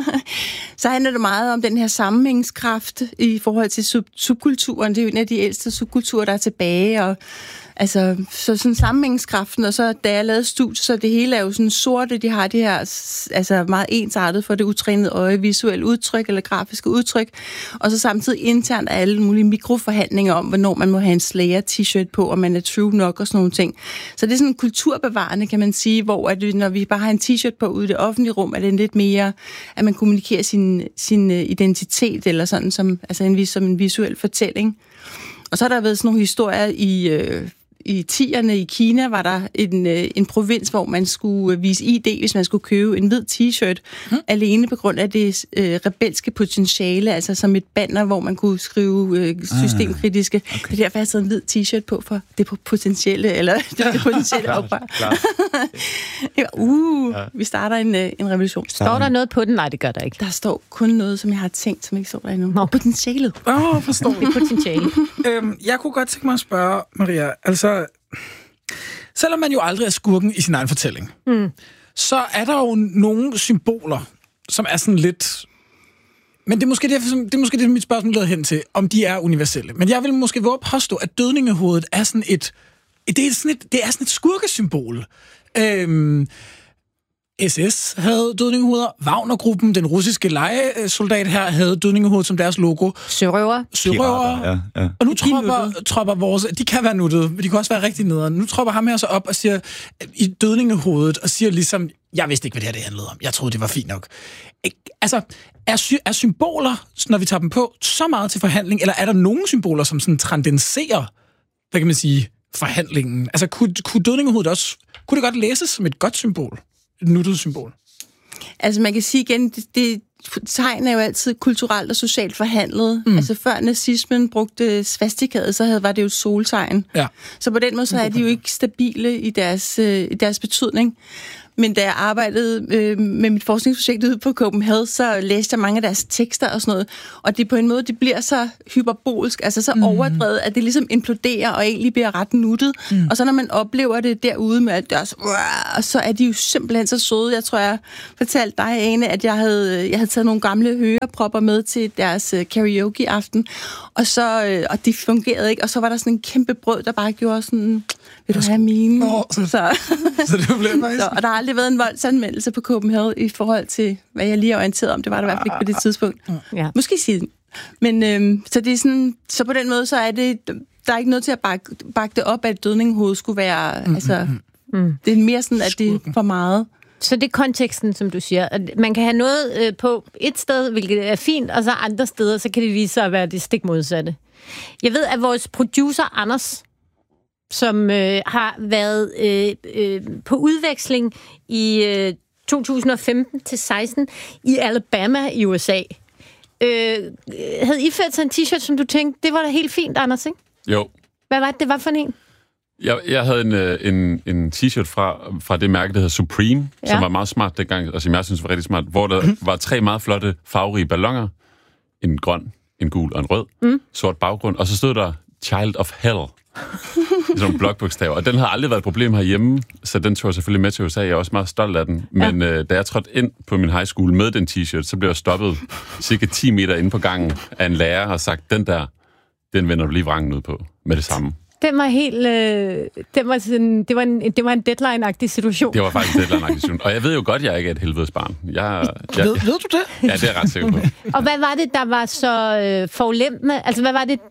Så handler det meget om den her sammenhængskraft i forhold til subkulturen. Det er jo en af de ældste subkulturer, der er tilbage, og altså, så sådan sammenhængskraften, og så da jeg lavede studiet, så det hele er jo sådan sorte, de har det her, altså meget ensartet for det utrænede øje, visuelle udtryk eller grafiske udtryk, og så samtidig internt er alle mulige mikroforhandlinger om, hvornår man må have en Slayer t-shirt på, og man er true nok og sådan nogle ting. Så det er sådan kulturbevarende, kan man sige, hvor at når vi bare har en t-shirt på ude i det offentlige rum, er det lidt mere, at man kommunikerer sin identitet, eller sådan som, altså som en visuel fortælling. Og så har der været sådan nogle historier i 10'erne i Kina, var der en provins, hvor man skulle vise ID, hvis man skulle købe en hvid t-shirt, alene på grund af det rebelske potentiale, altså som et banner, hvor man kunne skrive systemkritiske. Okay. Det er derfor, jeg har taget en hvid t-shirt på, for det potentielle, eller det potentielle oprør. Vi starter en revolution. Står der noget på den? Nej, det gør der ikke. Der står kun noget, som jeg har tænkt, som ikke står der endnu. Potentialet. Forstår. Det er potentiale. Jeg kunne godt tænke mig at spørge, Maria, altså, selvom man jo aldrig er skurken i sin egen fortælling, så er der jo nogle symboler, som er sådan lidt... Men det er måske det, mit spørgsmål leder hen til, om de er universelle. Men jeg vil måske våge påstå, at dødningehovedet er sådan et skurkesymbol. SS havde dødningehoveder. Wagner-gruppen, den russiske lejesoldat her, havde dødningehovedet som deres logo. Sørøver. Ja. Og nu tropper vores... De kan være nuttede, men de kan også være rigtig nederen. Nu tropper ham her så op og siger i dødningehovedet, og siger ligesom, Jeg vidste ikke, hvad det her handlede om. Jeg troede, det var fint nok. Altså, er symboler, når vi tager dem på, så meget til forhandling, eller er der nogle symboler, som sådan transcenderer, hvad kan man sige, forhandlingen? Altså, kunne dødningehovedet også, kunne det godt læses som et godt symbol? Et nuttet symbol? Altså, man kan sige igen, det tegn er jo altid kulturelt og socialt forhandlet. Altså, før nazismen brugte svastikaet, så var det jo et soltegn. Ja. Så på den måde, så er de jo ikke stabile i deres betydning. Men da jeg arbejdede med mit forskningsprojekt ude på Copenhagen, så læste jeg mange af deres tekster og sådan noget. Og det på en måde, det bliver så hyperbolsk, altså så overdrevet, at det ligesom imploderer og egentlig bliver ret nuttet. Og så når man oplever det derude med alt deres, så er de jo simpelthen så søde. Jeg tror, jeg fortalte dig, Ane, at jeg havde taget nogle gamle hørepropper med til deres karaoke-aften. Og det fungerede ikke. Og så var der sådan en kæmpe brød, der bare gjorde sådan, vil du have mine? Så det blev faktisk... Og der har aldrig været en voldsanmeldelse på Copenhagen i forhold til, hvad jeg lige har orienteret om. Det var der i hvert fald ikke på det tidspunkt. Ja. Måske siden. Men så det er sådan, så på den måde, så er det, der er ikke noget til at bakke det op, at dødningehovedet skulle være, det er mere sådan, at det er for meget. Så det er konteksten, som du siger. Man kan have noget på et sted, hvilket er fint, og så andre steder, så kan det vise sig at være det stik modsatte. Jeg ved, at vores producer, Anders, som har været på udveksling i 2015-16 i Alabama i USA. Havde I ført sig en t-shirt, som du tænkte, det var da helt fint, Anders, ikke? Jo. Hvad var det var for en? Jeg havde en t-shirt fra det mærke, der hedder Supreme, som var meget smart dengang, og som jeg synes var rigtig smart, hvor der var 3 meget flotte farverige balloner. En grøn, en gul og en rød. Sort baggrund. Og så stod der Child of Hell. Sådan nogle blokbogstaver. Og den har aldrig været et problem herhjemme, så den tog jeg selvfølgelig med til USA. Jeg er også meget stolt af den. Men da jeg trådte ind på min high school med den t-shirt, så blev jeg stoppet cirka 10 meter inde på gangen af en lærer og sagt, den vender du lige vrangen ud på med det samme. Det var helt... Det var en deadline-agtig situation. Det var faktisk en deadline-agtig situation. Og jeg ved jo godt, jeg ikke er et helvedesbarn. Ved du det? Ja, det er jeg ret sikker på. Og hvad var det, der var så forulempende? Altså, hvad var det...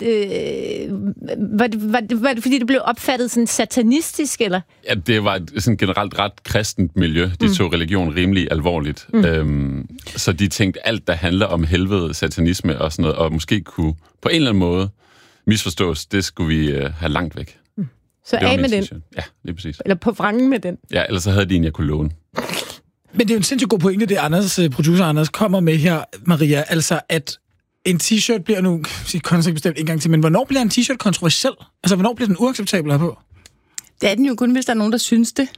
Var det fordi, det blev opfattet sådan satanistisk, eller? Ja, det var et sådan generelt ret kristent miljø. De tog religion rimelig alvorligt. Så de tænkte, alt, der handler om helvede, satanisme og sådan noget, og måske kunne på en eller anden måde misforstås, det skulle vi have langt væk. Så af med den? Ja, lige præcis. Eller på vrangen med den? Ja, ellers så havde de en, jeg kunne låne. Men det er jo en sindssygt god pointe, det producer Anders kommer med her, Maria. Altså, at en t-shirt bliver nu, konceptbestemt en gang til, men hvornår bliver en t-shirt kontroversiel? Altså, hvornår bliver den uacceptabel herpå? Det er den jo kun, hvis der er nogen, der synes det.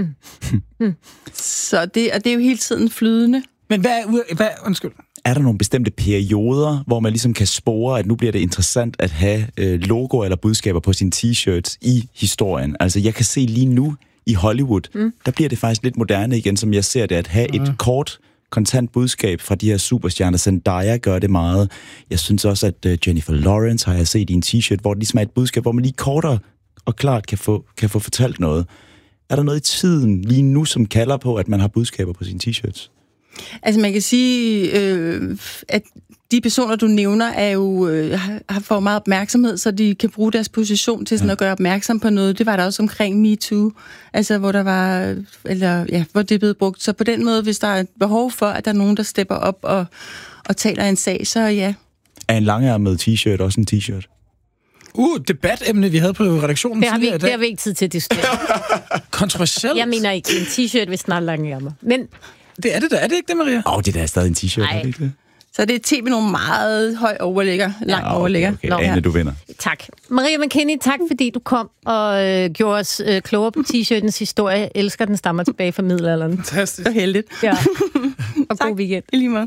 Så det er jo hele tiden flydende. Men undskyld. Er der nogle bestemte perioder, hvor man ligesom kan spore, at nu bliver det interessant at have logoer eller budskaber på sine t-shirts i historien? Altså, jeg kan se lige nu i Hollywood, der bliver det faktisk lidt moderne igen, som jeg ser det, at have et kort, kontant budskab fra de her superstjerner. Zendaya gør det meget. Jeg synes også, at Jennifer Lawrence har jeg set i en t-shirt, hvor det ligesom er et budskab, hvor man lige kortere og klart kan få fortalt noget. Er der noget i tiden lige nu, som kalder på, at man har budskaber på sine t-shirts? Altså man kan sige, at de personer, du nævner, er jo, har fået meget opmærksomhed, så de kan bruge deres position til sådan at gøre opmærksom på noget. Det var der også omkring MeToo, altså hvor der var, hvor det er blevet brugt. Så på den måde, hvis der er et behov for, at der er nogen, der stepper op og taler en sag, så ja. Er en langærmet t-shirt også en t-shirt? Debatemne, vi havde på redaktionen. Det har vi ikke tid til at diskutere. Kontroversielt? Jeg mener ikke en t-shirt, hvis den har lange ærmer. Men det er det da. Er det ikke det, Maria? Det er da stadig en t-shirt, er det ikke det? Så det er te med nogle meget høj overlægger, lang overlægger. Okay. Ane, du vinder. Tak. Maria McKinney, tak fordi du kom og gjorde os klogere på t-shirtens historie. Jeg elsker, den stammer tilbage fra middelalderen. Fantastisk. Så heldigt. Ja. Og god weekend. I lige måde.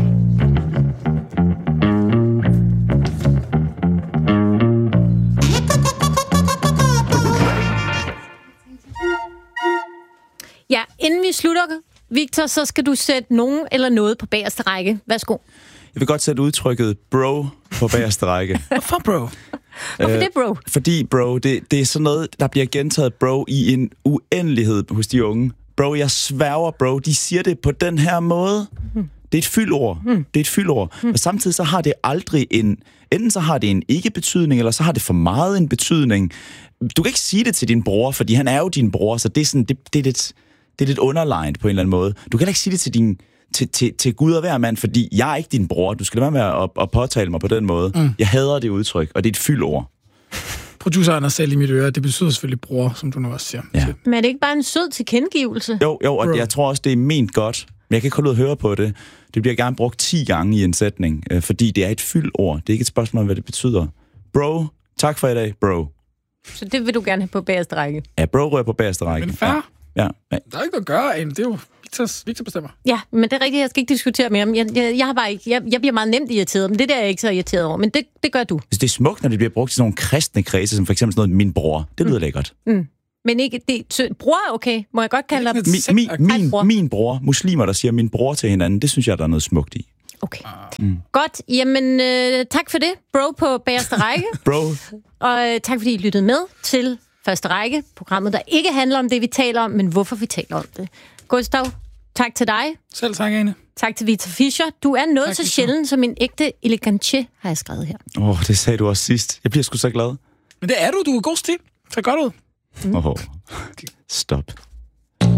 Ja, inden vi slutter, Victor, så skal du sætte nogen eller noget på bagerste række. Værsgo. Jeg vil godt sætte udtrykket bro på bagerste række. Hvorfor bro? Hvorfor det, bro? Fordi bro, det er sådan noget, der bliver gentaget bro i en uendelighed hos de unge. Bro, jeg sværger bro, de siger det på den her måde. Det er et fyldord. Det er et fyldord. Og samtidig så har det aldrig enten så har det en ikke-betydning, eller så har det for meget en betydning. Du kan ikke sige det til din bror, fordi han er jo din bror, så det er sådan, det Det er lidt underlined på en eller anden måde. Du kan ikke sige det til Gud og hver mand, fordi jeg er ikke din bror. Du skal lade være med at påtale mig på den måde. Jeg hader det udtryk, og det er et fyldord. Produceren har selv i mit øre, det betyder selvfølgelig bror, som du nu også siger. Ja. Men er det ikke bare en sød tilkendegivelse? Jo, og jeg tror også, det er ment godt. Men jeg kan ikke holde ud at høre på det. Det bliver gerne brugt 10 gange i en sætning, fordi det er et fyldord. Det er ikke et spørgsmål om, hvad det betyder. Bro, tak for i dag, bro. Så det vil du gerne have på bagerste række? Ja, bro rører på bagerste række. Men fair. Ja. Der er ikke noget at gøre, det er jo Victor bestemmer. Ja, men det er rigtigt, jeg skal ikke diskutere mere. Jeg har bare ikke, jeg bliver meget nemt irriteret, men det der er jeg ikke så irriteret over. Men det gør du. Det er smukt, når det bliver brugt til nogle kristne kredse, som for eksempel sådan noget min bror. Det lyder lækkert. Men ikke, bror er okay. Må jeg godt kalde dig min bror. Muslimer, der siger min bror til hinanden, det synes jeg, der er noget smukt i. Okay. Godt. Jamen, tak for det, bro på bagerste række. Bro. Og tak fordi I lyttede med til Første Række, programmet, der ikke handler om det, vi taler om, men hvorfor vi taler om det. Gustav, tak til dig. Selv tak, Ane. Tak til Victor Fischer. Du er noget så sjældent som en ægte elegantier, har jeg skrevet her. Det sagde du også sidst. Jeg bliver sgu så glad. Men det er du. Du er god stil. Så godt ud. Stop.